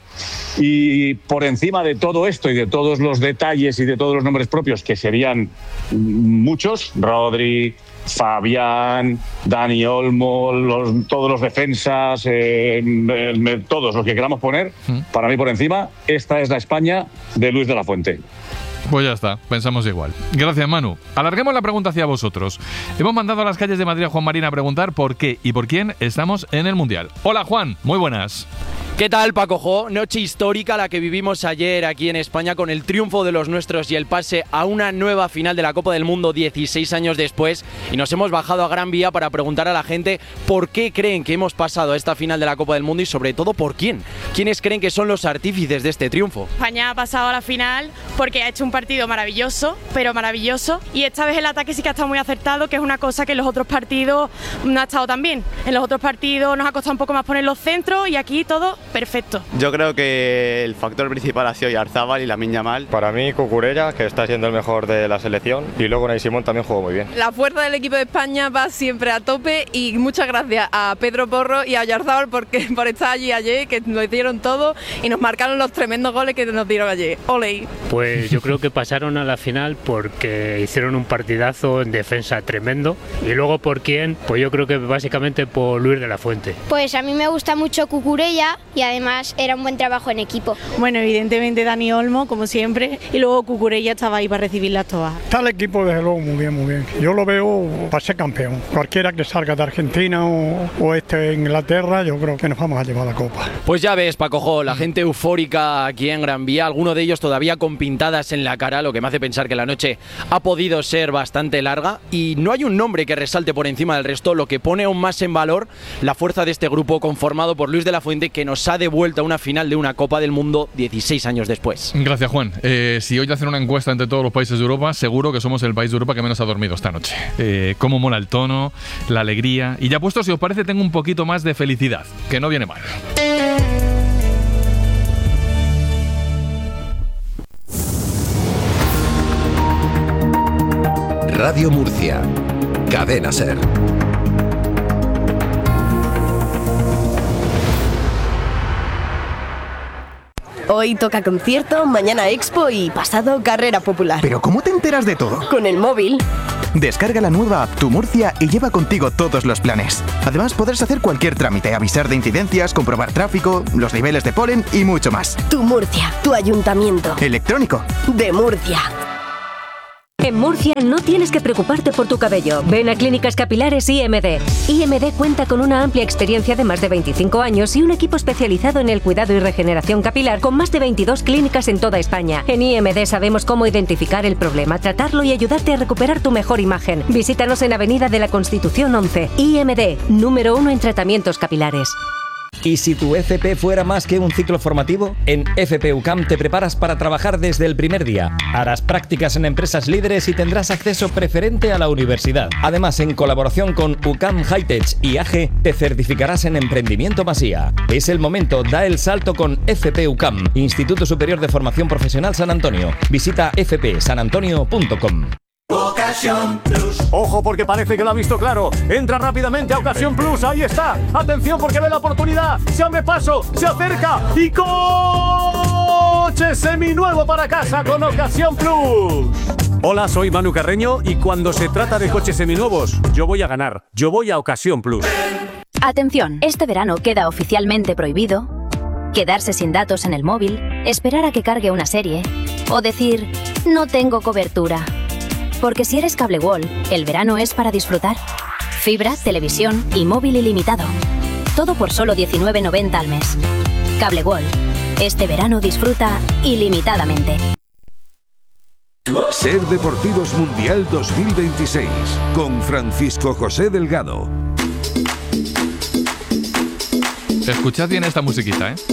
Y por encima de todo esto y de todos los detalles y de todos los nombres propios, que serían muchos, Rodri, Fabián, Dani Olmo, todos los defensas, todos los que queramos poner, para mí por encima, esta es la España de Luis de la Fuente. Pues ya está, pensamos igual. Gracias, Manu. Alarguemos la pregunta hacia vosotros. Hemos mandado a las calles de Madrid a Juan Marín a preguntar por qué y por quién estamos en el Mundial. Hola, Juan, muy buenas. ¿Qué tal, Paco Jo? Noche histórica la que vivimos ayer aquí en España con el triunfo de los nuestros y el pase a una nueva final de la Copa del Mundo 16 años después, y nos hemos bajado a Gran Vía para preguntar a la gente por qué creen que hemos pasado a esta final de la Copa del Mundo y sobre todo por quién. ¿Quiénes creen que son los artífices de este triunfo? España ha pasado a la final porque ha hecho un partido maravilloso, pero maravilloso, y esta vez el ataque sí que ha estado muy acertado, que es una cosa que en los otros partidos no ha estado tan bien. En los otros partidos nos ha costado un poco más poner los centros y aquí todo perfecto. Yo creo que el factor principal ha sido Oyarzabal y Lamine Yamal. Para mí, Cucurella, que está siendo el mejor de la selección, y luego Unai Simón también jugó muy bien. La fuerza del equipo de España va siempre a tope y muchas gracias a Pedro Porro y a Oyarzabal por estar allí ayer, que lo hicieron todo y nos marcaron los tremendos goles que nos dieron ayer. ¡Ole! Pues yo creo que pasaron a la final porque hicieron un partidazo en defensa tremendo, y luego por quién, pues yo creo que básicamente por Luis de la Fuente. Pues a mí me gusta mucho Cucurella y además era un buen trabajo en equipo. Bueno, evidentemente Dani Olmo, como siempre, y luego Cucurella estaba ahí para recibirlas todas. Está el equipo desde luego muy bien, muy bien. Yo lo veo para ser campeón. Cualquiera que salga de Argentina o Inglaterra, yo creo que nos vamos a llevar la copa. Pues ya ves, Paco Jo, la gente eufórica aquí en Gran Vía, algunos de ellos todavía con pintadas en la cara, lo que me hace pensar que la noche ha podido ser bastante larga, y no hay un nombre que resalte por encima del resto, lo que pone aún más en valor la fuerza de este grupo conformado por Luis de la Fuente, que nos ha devuelto a una final de una Copa del Mundo 16 años después. Gracias, Juan. Si hoy te hacen una encuesta entre todos los países de Europa, seguro que somos el país de Europa que menos ha dormido esta noche. Cómo mola el tono, la alegría, y ya puesto, si os parece, tengo un poquito más de felicidad, que no viene mal. Radio Murcia. Cadena SER. Hoy toca concierto, mañana expo y pasado carrera popular. ¿Pero cómo te enteras de todo? Con el móvil. Descarga la nueva app Tu Murcia y lleva contigo todos los planes. Además podrás hacer cualquier trámite, avisar de incidencias, comprobar tráfico, los niveles de polen y mucho más. Tu Murcia, tu ayuntamiento. Electrónico. De Murcia. En Murcia no tienes que preocuparte por tu cabello. Ven a Clínicas Capilares IMD. IMD cuenta con una amplia experiencia de más de 25 años y un equipo especializado en el cuidado y regeneración capilar con más de 22 clínicas en toda España. En IMD sabemos cómo identificar el problema, tratarlo y ayudarte a recuperar tu mejor imagen. Visítanos en Avenida de la Constitución 11. IMD, número 1 en tratamientos capilares. ¿Y si tu FP fuera más que un ciclo formativo? En FP UCAM te preparas para trabajar desde el primer día. Harás prácticas en empresas líderes y tendrás acceso preferente a la universidad. Además, en colaboración con UCAM Hightech y AGE, te certificarás en Emprendimiento Masía. Es el momento, da el salto con FP UCAM, Instituto Superior de Formación Profesional San Antonio. Visita fpsanantonio.com. Ocasión Plus. Ojo, porque parece que lo ha visto claro. Entra rápidamente a Ocasión Plus. Ahí está. Atención, porque ve la oportunidad. Se abre paso, se acerca y coche seminuevo para casa con Ocasión Plus. Hola, soy Manu Carreño y cuando se trata de coches seminuevos, yo voy a ganar. Yo voy a Ocasión Plus. Atención, este verano queda oficialmente prohibido quedarse sin datos en el móvil, esperar a que cargue una serie o decir no tengo cobertura. Porque si eres Cable World, el verano es para disfrutar. Fibra, televisión y móvil ilimitado. Todo por solo 19,90 al mes. Cable World. Este verano disfruta ilimitadamente. SER Deportivos Mundial 2026 con Francisco José Delgado. Escuchad bien esta musiquita, ¿eh?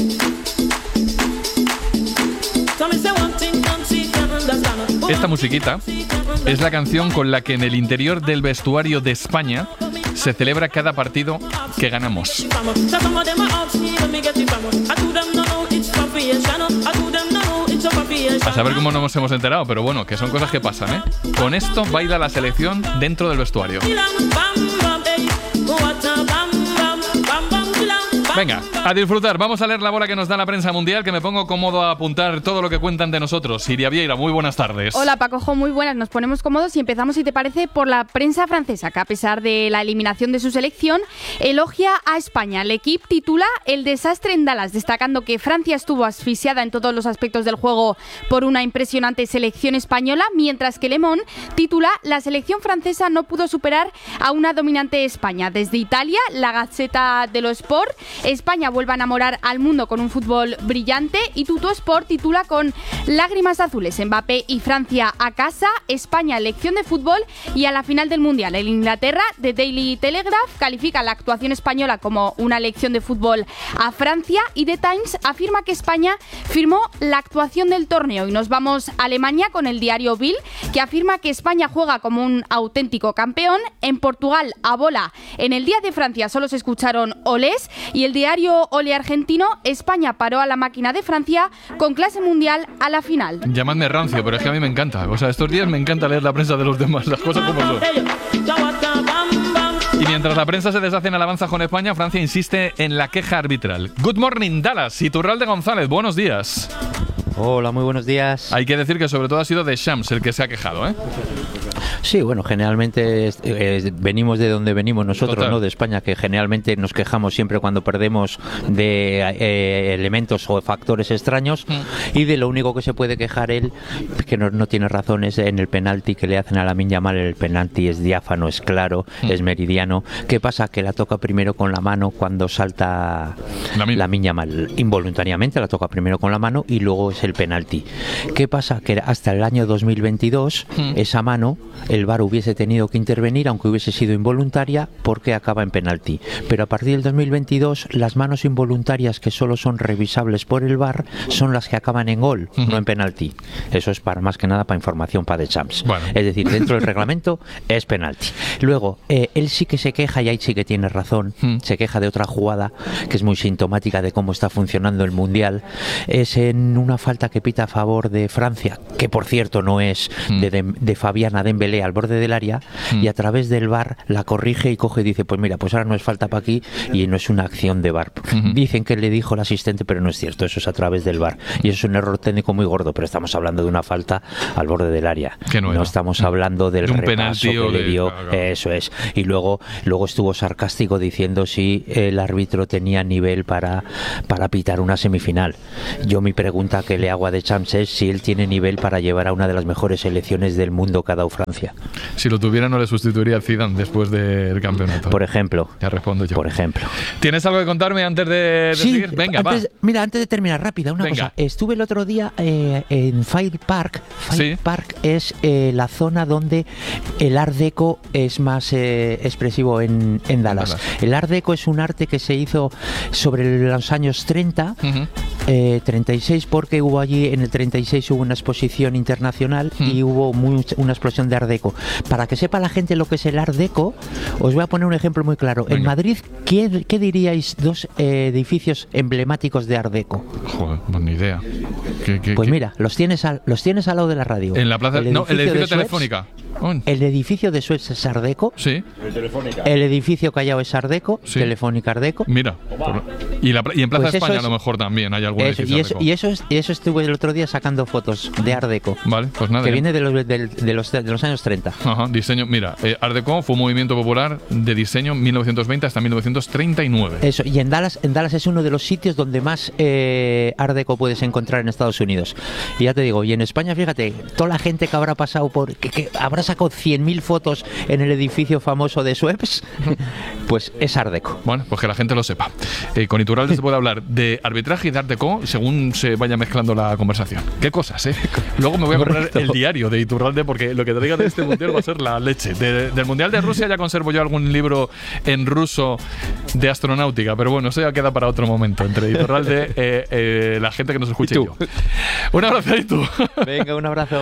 Esta musiquita es la canción con la que en el interior del vestuario de España se celebra cada partido que ganamos. A saber cómo no nos hemos enterado, pero bueno, que son cosas que pasan, ¿eh? Con esto baila la selección dentro del vestuario. Venga, a disfrutar. Vamos a leer la bola que nos da la prensa mundial, que me pongo cómodo a apuntar todo lo que cuentan de nosotros. Siria Vieira, muy buenas tardes. Hola Pacojo, muy buenas. Nos ponemos cómodos y empezamos, si te parece, por la prensa francesa, que a pesar de la eliminación de su selección, elogia a España. El equipo titula El desastre en Dallas, destacando que Francia estuvo asfixiada en todos los aspectos del juego por una impresionante selección española, mientras que Le Monde titula La selección francesa no pudo superar a una dominante España. Desde Italia, la Gazzetta dello Sport, España vuelve a enamorar al mundo con un fútbol brillante, y Tuttosport titula con lágrimas azules, Mbappé y Francia a casa, España lección de fútbol y a la final del Mundial. En Inglaterra, The Daily Telegraph califica la actuación española como una lección de fútbol a Francia, y The Times afirma que España firmó la actuación del torneo. Y nos vamos a Alemania con el diario Bild, que afirma que España juega como un auténtico campeón. En Portugal, a bola, en el día de Francia solo se escucharon olés, y el diario Ole argentino, España paró a la máquina de Francia con clase mundial a la final. Llamadme rancio, pero es que a mí me encanta. O sea, estos días me encanta leer la prensa de los demás, las cosas como son. Y mientras la prensa se deshace en alabanza con España, Francia insiste en la queja arbitral. Good morning, Dallas. Iturralde González, buenos días. Hola, muy buenos días. Hay que decir que sobre todo ha sido Deschamps el que se ha quejado, ¿eh? Sí, bueno, generalmente venimos de donde venimos nosotros, Total. ¿no? De España, que generalmente nos quejamos siempre cuando perdemos de elementos o factores extraños, y de lo único que se puede quejar él, que no tiene razón, es en el penalti que le hacen a Lamine Yamal. El penalti es diáfano, es claro, es meridiano. ¿Qué pasa? Que la toca primero con la mano cuando salta Lamine Yamal. Involuntariamente la toca primero con la mano y luego es el penalti. ¿Qué pasa? Que hasta el año 2022 esa mano el VAR hubiese tenido que intervenir, aunque hubiese sido involuntaria, porque acaba en penalti. Pero a partir del 2022 las manos involuntarias que solo son revisables por el VAR son las que acaban en gol, no en penalti. Eso es para más que nada para información para Deschamps. Bueno. Es decir, dentro del reglamento es penalti. Luego, él sí que se queja, y ahí sí que tiene razón, se queja de otra jugada que es muy sintomática de cómo está funcionando el Mundial. Es en una falta que pita a favor de Francia, que por cierto no es de Fabiana Dembélé, Dembélé al borde del área y a través del VAR la corrige y coge y dice, pues mira, pues ahora no es falta para aquí y no es una acción de VAR. Dicen que le dijo el asistente, pero no es cierto, eso es a través del VAR. Y eso es un error técnico muy gordo, pero estamos hablando de una falta al borde del área. No estamos hablando del repaso que le dio. Eso es. Y luego estuvo sarcástico diciendo si el árbitro tenía nivel para pitar una semifinal. Yo mi pregunta que le hago a Deschamps es si él tiene nivel para llevar a una de las mejores selecciones del mundo que ha dado Francia. Si lo tuviera no le sustituiría a Zidane después del campeonato. Por ejemplo. Ya respondo yo. Por ejemplo. ¿Tienes algo que contarme antes de seguir? Venga, Mira, antes de terminar, rápida, una cosa. Estuve el otro día en Fire Park. Fire Park es la zona donde el Art Deco es más expresivo en Dallas. El Art Deco es un arte que se hizo sobre los años 30, 36, porque hubo allí, en el 36 hubo una exposición internacional y hubo una explosión de Art Deco. Para que sepa la gente lo que es el Art Deco, os voy a poner un ejemplo muy claro. En Madrid, ¿qué diríais dos edificios emblemáticos de Art Deco? Joder, pues ni idea. Pues mira, los tienes al lado de la radio. En la plaza, el edificio Telefónica. El edificio de Suez es Art Deco. Sí. El edificio Callao es Art Deco. Telefónica Art Deco. Mira. Y en Plaza pues España a lo mejor también hay algún edificio Art Deco. Y eso estuve el otro día sacando fotos de Art Deco. Vale, pues nada. Que viene de los años 30. Ajá, diseño. Mira, Art Deco fue un movimiento popular de diseño 1920 hasta 1939. Eso, y en Dallas es uno de los sitios donde más Art Deco puedes encontrar en Estados Unidos. Y ya te digo, y en España, fíjate, toda la gente que habrá pasado por... que habrá sacado 100.000 fotos en el edificio famoso de Suez, pues es Art Deco. Bueno, pues que la gente lo sepa. Con Iturralde se puede hablar de arbitraje y de Art Deco según se vaya mezclando la conversación. Qué cosas, ¿eh? Luego me voy a comprar el diario de Iturralde porque lo que te diga de este mundial va a ser la leche. Del mundial de Rusia ya conservo yo algún libro en ruso de astronáutica, pero bueno, eso ya queda para otro momento. Entre Iturralde, la gente que nos escuche y yo. Un abrazo, Itu. Venga, un abrazo.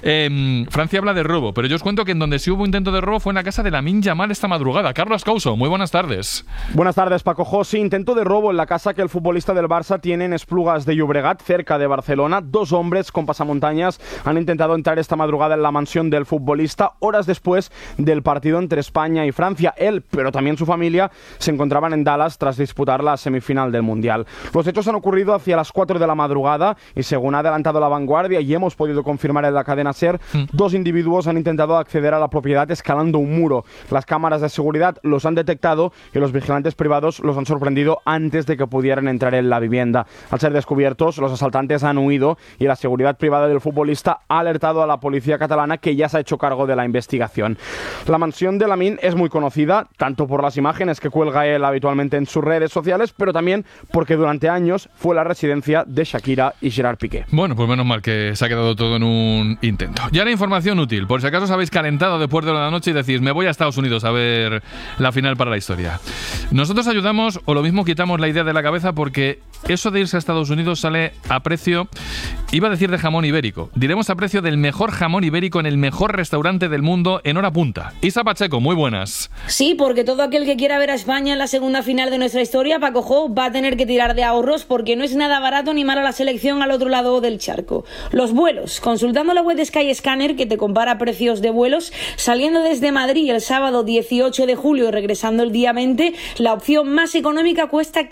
Francia habla de robo, pero yo os cuento que en donde sí hubo intento de robo fue en la casa de Lamine Yamal esta madrugada. Carlos Couso, muy buenas tardes. Buenas tardes, Paco José. Intento de robo en la casa que el futbolista del Barça tiene en Esplugas de Llobregat, cerca de Barcelona. 2 hombres con pasamontañas han intentado entrar esta madrugada en la mansión del futbolista, horas después del partido entre España y Francia. Él, pero también su familia, se encontraban en Dallas tras disputar la semifinal del Mundial. Los hechos han ocurrido hacia las 4 de la madrugada y, según ha adelantado La Vanguardia y hemos podido confirmar en la cadena SER, 2 individuos han intentado acceder a la propiedad escalando un muro. Las cámaras de seguridad los han detectado y los vigilantes privados los han sorprendido antes de que pudieran entrar en la vivienda. Al ser descubiertos, los asaltantes han huido y la seguridad privada del futbolista ha alertado a la policía catalana, que ya se ha hecho cargo de la investigación. La mansión de Lamine es muy conocida, tanto por las imágenes que cuelga él habitualmente en sus redes sociales, pero también porque durante años fue la residencia de Shakira y Gerard Piqué. Bueno, pues menos mal que se ha quedado todo en un intento. Y ahora información útil, por si acaso os habéis calentado después de la noche y decís, me voy a Estados Unidos a ver la final para la historia. Nosotros ayudamos, o lo mismo quitamos la idea de la cabeza, porque eso de irse a Estados Unidos sale a precio, iba a decir de jamón ibérico, diremos a precio del mejor jamón ibérico en el mejor restaurante del mundo en hora punta. Isa Pacheco, muy buenas. Sí, porque todo aquel que quiera ver a España en la segunda final de nuestra historia, Paco Jo, va a tener que tirar de ahorros, porque no es nada barato ni mala la selección al otro lado del charco. Los vuelos, consultando la web de Skyscanner, que te compara precios de vuelos, saliendo desde Madrid el sábado 18 de julio y regresando el día 20, la opción más económica cuesta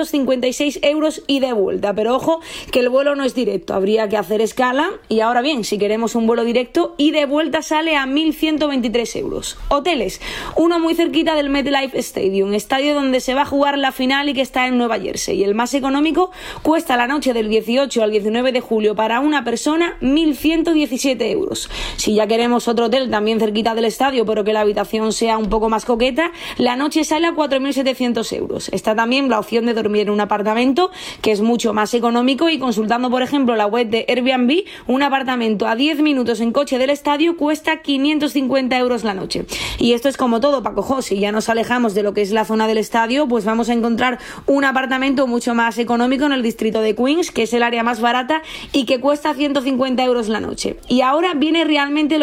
556 euros y de vuelta. Pero ojo, que el vuelo no es directo, habría que hacer escala. Y ahora bien, si queremos un vuelo directo y de vuelta, sale a 1.123 euros. Hoteles, uno muy cerquita del MetLife Stadium, estadio donde se va a jugar la final y que está en Nueva Jersey. El más económico cuesta la noche del 18 al 19 de julio para una persona 1.117 euros. Si ya queremos otro hotel también cerquita del estadio, pero que la habitación sea un poco más coqueta, la noche sale a 4.700 euros. Está también la opción de dormir en un apartamento, que es mucho más económico, y consultando por ejemplo la web de Airbnb, un apartamento a 10 minutos en coche del estadio cuesta 550 euros la noche. Y esto es como todo, Paco Jo, si ya nos alejamos de lo que es la zona del estadio, pues vamos a encontrar un apartamento mucho más económico en el distrito de Queens, que es el área más barata y que cuesta 150 euros la noche. Y ahora viene realmente lo complicado,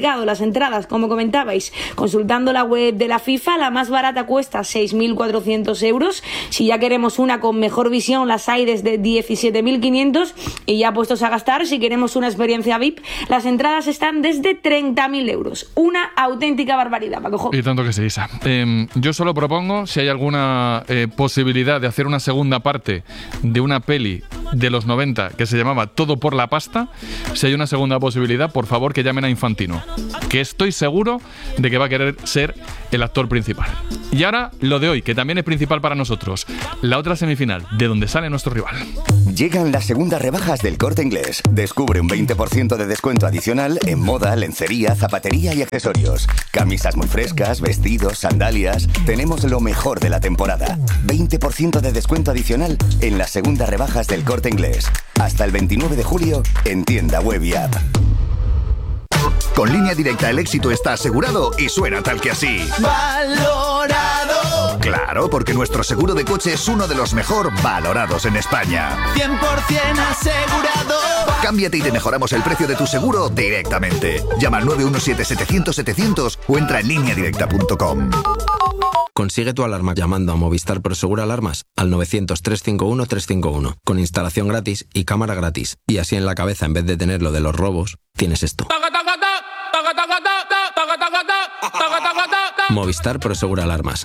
mercado. Las entradas, como comentabais, consultando la web de la FIFA, la más barata cuesta 6.400 euros. Si ya queremos una con mejor visión, las hay desde 17.500. Y ya puestos a gastar, si queremos una experiencia VIP, las entradas están desde 30.000 euros. Una auténtica barbaridad, Paco. Y tanto que sí, Isa. Yo solo propongo, si hay alguna posibilidad de hacer una segunda parte de una peli de los 90 que se llamaba Todo por la pasta, si hay una segunda posibilidad, por favor que llamen a Infantino, que estoy seguro de que va a querer ser el actor principal. Y ahora lo de hoy, que también es principal para nosotros, la otra semifinal, de donde sale nuestro rival. Llegan las segundas rebajas del Corte Inglés. Descubre un 20% de descuento adicional en moda, lencería, zapatería y accesorios. Camisas muy frescas, vestidos, sandalias. Tenemos lo mejor de la temporada. 20% de descuento adicional en las segundas rebajas del Corte Inglés. Hasta el 29 de julio en tienda web y app. Con Línea Directa el éxito está asegurado y suena tal que así. ¡Valorado! Claro, porque nuestro seguro de coche es uno de los mejor valorados en España. 100% asegurado. Cámbiate y te mejoramos el precio de tu seguro directamente. Llama al 917-700-700 o entra en lineadirecta.com. Consigue tu alarma llamando a Movistar Prosegur Alarmas al 900-351-351 con instalación gratis y cámara gratis. Y así en la cabeza, en vez de tener lo de los robos, tienes esto. Movistar Prosegur Alarmas.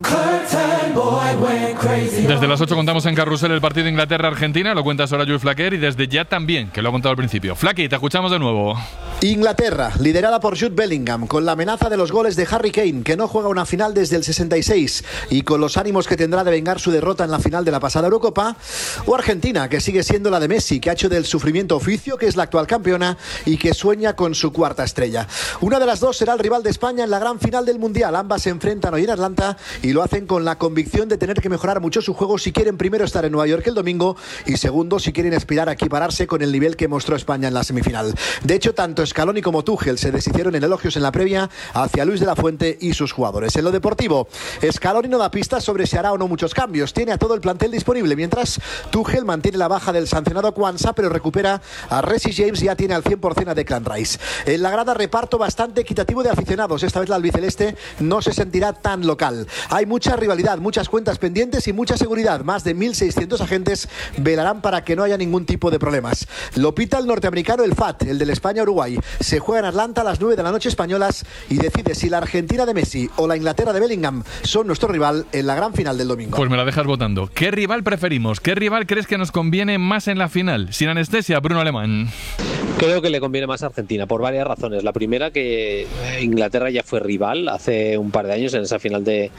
Desde las 8 contamos en Carrusel el partido Inglaterra-Argentina, lo cuenta Soraya Flaquer, y desde ya también, que lo ha contado al principio. Flaqui, te escuchamos de nuevo. Inglaterra, liderada por Jude Bellingham, con la amenaza de los goles de Harry Kane, que no juega una final desde el 66, y con los ánimos que tendrá de vengar su derrota en la final de la pasada Eurocopa. O Argentina, que sigue siendo la de Messi, que ha hecho del sufrimiento oficio, que es la actual campeona y que sueña con su cuarta estrella. Una de las dos será el rival de España en la gran final del Mundial. Ambas se enfrentan hoy en Atlanta y lo hacen con la convicción de tener que mejorar mucho su juego si quieren primero estar en Nueva York el domingo y segundo si quieren aspirar a equipararse con el nivel que mostró España en la semifinal. De hecho, tanto Scaloni como Tuchel se deshicieron en elogios en la previa hacia Luis de la Fuente y sus jugadores. En lo deportivo, Scaloni no da pistas sobre si hará o no muchos cambios. Tiene a todo el plantel disponible, mientras Tuchel mantiene la baja del sancionado Kwanza, pero recupera a Reece James y ya tiene al 100% a Declan Rice. En la grada, reparto bastante equitativo de aficionados. Esta vez la albiceleste no se sentirá tan local. Hay mucha rivalidad, muchas cuentas pendientes y mucha seguridad. Más de 1.600 agentes velarán para que no haya ningún tipo de problemas. Lo pita el norteamericano, el FAT, el del España-Uruguay. Se juega en Atlanta a las 9 de la noche españolas y decide si la Argentina de Messi o la Inglaterra de Bellingham son nuestro rival en la gran final del domingo. Pues me la dejas votando. ¿Qué rival preferimos? ¿Qué rival crees que nos conviene más en la final? Sin anestesia, Bruno Alemán. Creo que le conviene más a Argentina por varias razones. La primera, que Inglaterra ya fue rival hace un par de años en esa final de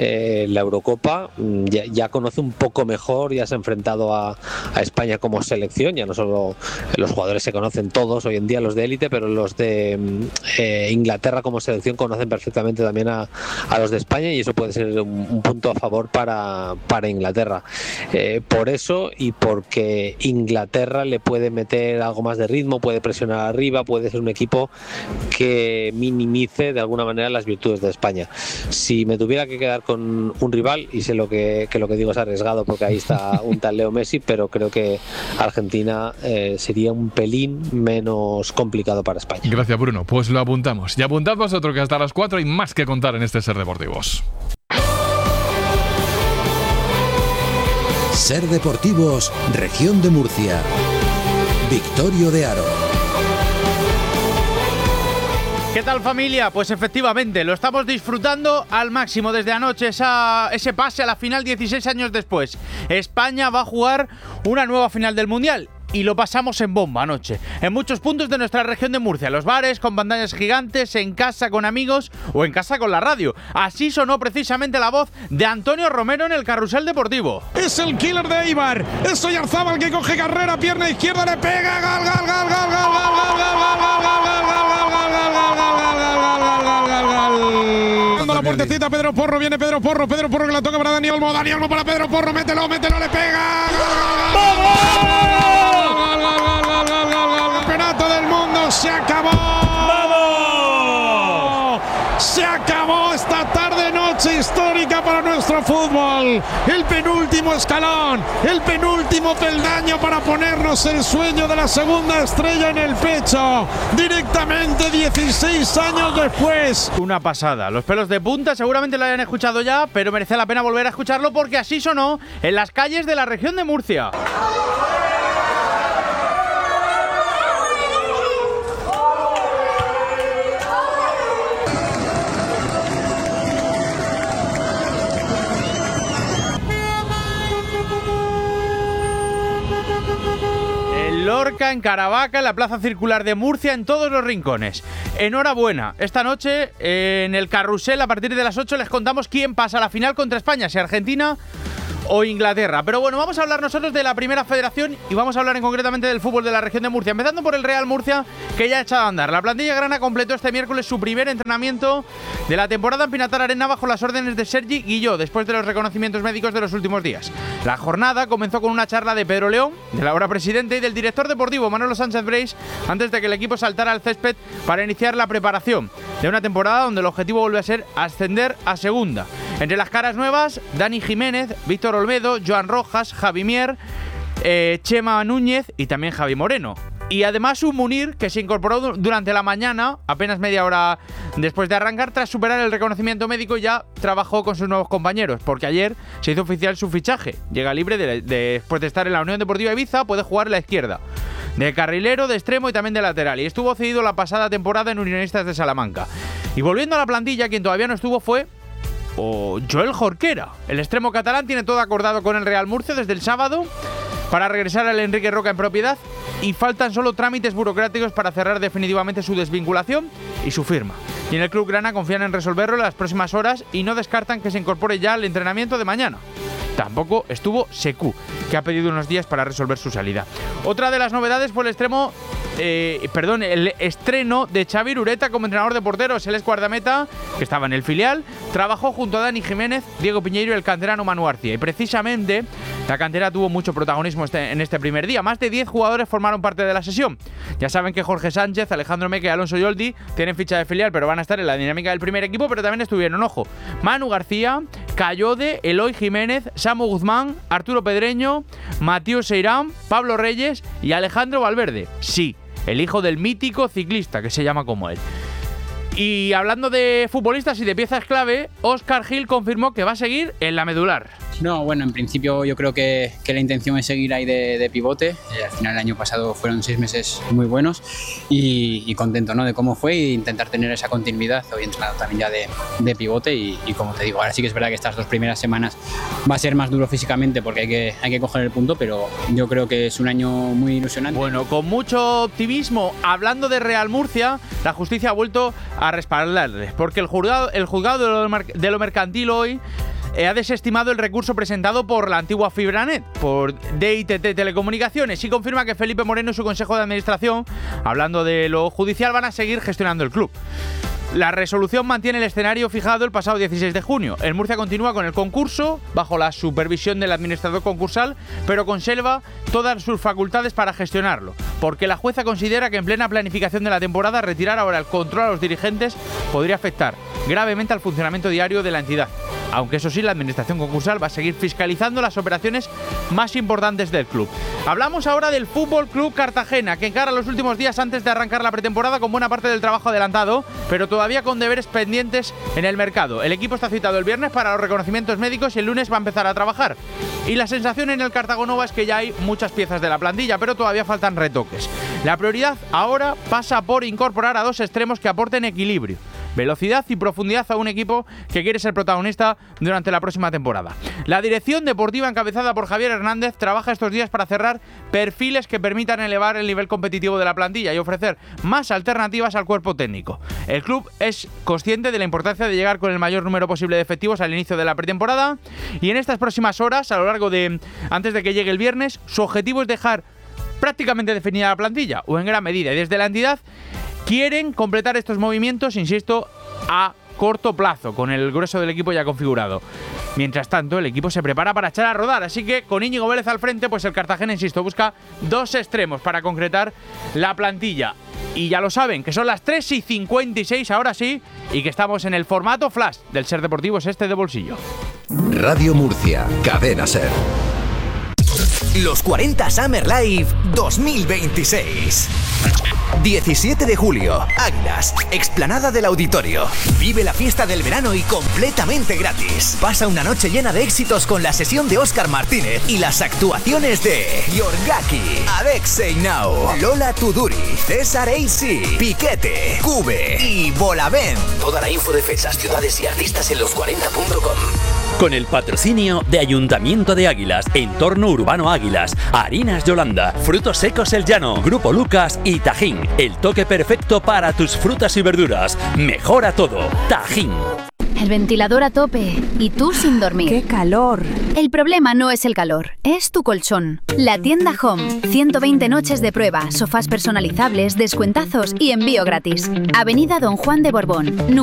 la Eurocopa. Ya conoce un poco mejor, ya se ha enfrentado a España como selección. Ya no solo los jugadores se conocen todos hoy en día, los de élite, pero los de Inglaterra como selección conocen perfectamente también a los de España, y eso puede ser un punto a favor para Inglaterra. Por eso, y porque Inglaterra le puede meter algo más de ritmo, puede presionar arriba, puede ser un equipo que minimice de alguna manera las virtudes de España. Si me tuviera que quedar con un rival, y sé que lo que digo es arriesgado porque ahí está un tal Leo Messi, pero creo que Argentina sería un pelín menos complicado para España. Gracias, Bruno. Pues lo apuntamos. Y apuntad vosotros, que hasta las 4 hay más que contar en este Ser Deportivos. Ser Deportivos, Región de Murcia. Victorio de Aro. ¿Qué tal, familia? Pues efectivamente, lo estamos disfrutando al máximo desde anoche, ese pase a la final 16 años después. España va a jugar una nueva final del Mundial. Y lo pasamos en bomba anoche, en muchos puntos de nuestra región de Murcia, los bares con pantallas gigantes, en casa con amigos o en casa con la radio. Así sonó precisamente la voz de Antonio Romero en el Carrusel Deportivo. Es el killer de Eibar, es Oyarzábal que coge carrera, pierna izquierda, le pega, gol, gol, gol, gol, gol, gol, gol, gol, la puertecita, Pedro Porro, viene Pedro Porro que la toca para Dani Olmo para Pedro Porro, mételo, le pega. Campeonato del mundo se acabó. ¡Vamos! Se acabó esta tarde noche noche histórica para nuestro fútbol. El penúltimo escalón, el penúltimo peldaño para ponernos el sueño de la segunda estrella en el pecho. Directamente 16 años después. Una pasada. Los pelos de punta seguramente lo hayan escuchado ya, pero merece la pena volver a escucharlo porque así sonó en las calles de la región de Murcia. Lorca, en Caravaca, en la Plaza Circular de Murcia, en todos los rincones. Enhorabuena. Esta noche en el Carrusel, a partir de las 8, les contamos quién pasa a la final contra España, si Argentina o Inglaterra. Pero bueno, vamos a hablar nosotros de la primera federación y vamos a hablar concretamente del fútbol de la región de Murcia, empezando por el Real Murcia, que ya ha echado a andar. La plantilla grana completó este miércoles su primer entrenamiento de la temporada en Pinatar Arena bajo las órdenes de Sergi Guilló, después de los reconocimientos médicos de los últimos días. La jornada comenzó con una charla de Pedro León, del ahora presidente, y del director deportivo Manolo Sánchez Breis, antes de que el equipo saltara al césped para iniciar la preparación de una temporada donde el objetivo vuelve a ser ascender a segunda. Entre las caras nuevas, Dani Jiménez, Víctor Olmedo, Joan Rojas, Javi Mier, Chema Núñez y también Javi Moreno. Y además un Munir que se incorporó durante la mañana, apenas media hora después de arrancar, tras superar el reconocimiento médico, y ya trabajó con sus nuevos compañeros, porque ayer se hizo oficial su fichaje. Llega libre después de estar en la Unión Deportiva Ibiza, puede jugar en la izquierda, de carrilero, de extremo y también de lateral, y estuvo cedido la pasada temporada en Unionistas de Salamanca. Y volviendo a la plantilla, quien todavía no estuvo fue Joel Jorquera. El extremo catalán tiene todo acordado con el Real Murcia desde el sábado para regresar al Enrique Roca en propiedad, y faltan solo trámites burocráticos para cerrar definitivamente su desvinculación y su firma. Y en el club grana confían en resolverlo en las próximas horas y no descartan que se incorpore ya al entrenamiento de mañana. Tampoco estuvo Sekou, que ha pedido unos días para resolver su salida. Otra de las novedades fue el estreno de Xavi Ureta como entrenador de porteros. Él es guardameta, que estaba en el filial, trabajó junto a Dani Jiménez, Diego Piñeiro y el canterano Manu García. Y precisamente la cantera tuvo mucho protagonismo en este primer día. Más de 10 jugadores formaron parte de la sesión. Ya saben que Jorge Sánchez, Alejandro Meque y Alonso Yoldi tienen ficha de filial, pero van a estar en la dinámica del primer equipo. Pero también estuvieron, ojo, Manu García, Cayode, Eloy Jiménez, Samu Guzmán, Arturo Pedreño, Matías Seirán, Pablo Reyes y Alejandro Valverde. Sí, el hijo del mítico ciclista, que se llama como él. Y hablando de futbolistas y de piezas clave, Óscar Gil confirmó que va a seguir en la medular. No, bueno, en principio yo creo que la intención es seguir ahí de pivote. Al final el año pasado fueron 6 meses muy buenos y contento, ¿no?, de cómo fue, e intentar tener esa continuidad. Hoy he entrenado también ya de pivote y como te digo, ahora sí que es verdad que estas 2 primeras semanas va a ser más duro físicamente porque hay que coger el punto, pero yo creo que es un año muy ilusionante. Bueno, con mucho optimismo, hablando de Real Murcia, la justicia ha vuelto a respaldarles, porque el juzgado de lo mercantil hoy ha desestimado el recurso presentado por la antigua Fibranet, por DITT Telecomunicaciones, y confirma que Felipe Moreno y su consejo de administración, hablando de lo judicial, van a seguir gestionando el club. La resolución mantiene el escenario fijado el pasado 16 de junio. El Murcia continúa con el concurso bajo la supervisión del administrador concursal, pero conserva todas sus facultades para gestionarlo, porque la jueza considera que en plena planificación de la temporada retirar ahora el control a los dirigentes podría afectar gravemente al funcionamiento diario de la entidad. Aunque eso sí, la administración concursal va a seguir fiscalizando las operaciones más importantes del club. Hablamos ahora del Fútbol Club Cartagena, que encara los últimos días antes de arrancar la pretemporada con buena parte del trabajo adelantado, pero todavía con deberes pendientes en el mercado. El equipo está citado el viernes para los reconocimientos médicos y el lunes va a empezar a trabajar. Y la sensación en el Cartagonova es que ya hay muchas piezas de la plantilla, pero todavía faltan retoques. La prioridad ahora pasa por incorporar a 2 extremos que aporten equilibrio, velocidad y profundidad a un equipo que quiere ser protagonista durante la próxima temporada. La dirección deportiva, encabezada por Javier Hernández, trabaja estos días para cerrar perfiles que permitan elevar el nivel competitivo de la plantilla y ofrecer más alternativas al cuerpo técnico. El club es consciente de la importancia de llegar con el mayor número posible de efectivos al inicio de la pretemporada, y en estas próximas horas, antes de que llegue el viernes, su objetivo es dejar prácticamente definida la plantilla, o en gran medida, y desde la entidad quieren completar estos movimientos, insisto, a corto plazo, con el grueso del equipo ya configurado. Mientras tanto, el equipo se prepara para echar a rodar, así que con Íñigo Vélez al frente, pues el Cartagena, insisto, busca 2 extremos para concretar la plantilla. Y ya lo saben, que son las 3:56 ahora sí, y que estamos en el formato flash del Ser Deportivo es este de bolsillo. Radio Murcia, Cadena Ser. Los 40 Summer Live 2026. 17 de julio, Águilas, explanada del Auditorio. Vive la fiesta del verano y completamente gratis. Pasa una noche llena de éxitos con la sesión de Óscar Martínez y las actuaciones de Yorgaki, Alexei Nau, Lola Tuduri, César AC, Piquete, Cube y Bolavent. Toda la info de fechas, ciudades y artistas en los40.com. Con el patrocinio de Ayuntamiento de Águilas, Entorno Urbano Águilas, Harinas Yolanda, Frutos Secos El Llano, Grupo Lucas y Tajín. El toque perfecto para tus frutas y verduras. Mejora todo. Tajín. El ventilador a tope y tú sin dormir. ¡Qué calor! El problema no es el calor, es tu colchón. La tienda Home. 120 noches de prueba, sofás personalizables, descuentazos y envío gratis. Avenida Don Juan de Borbón.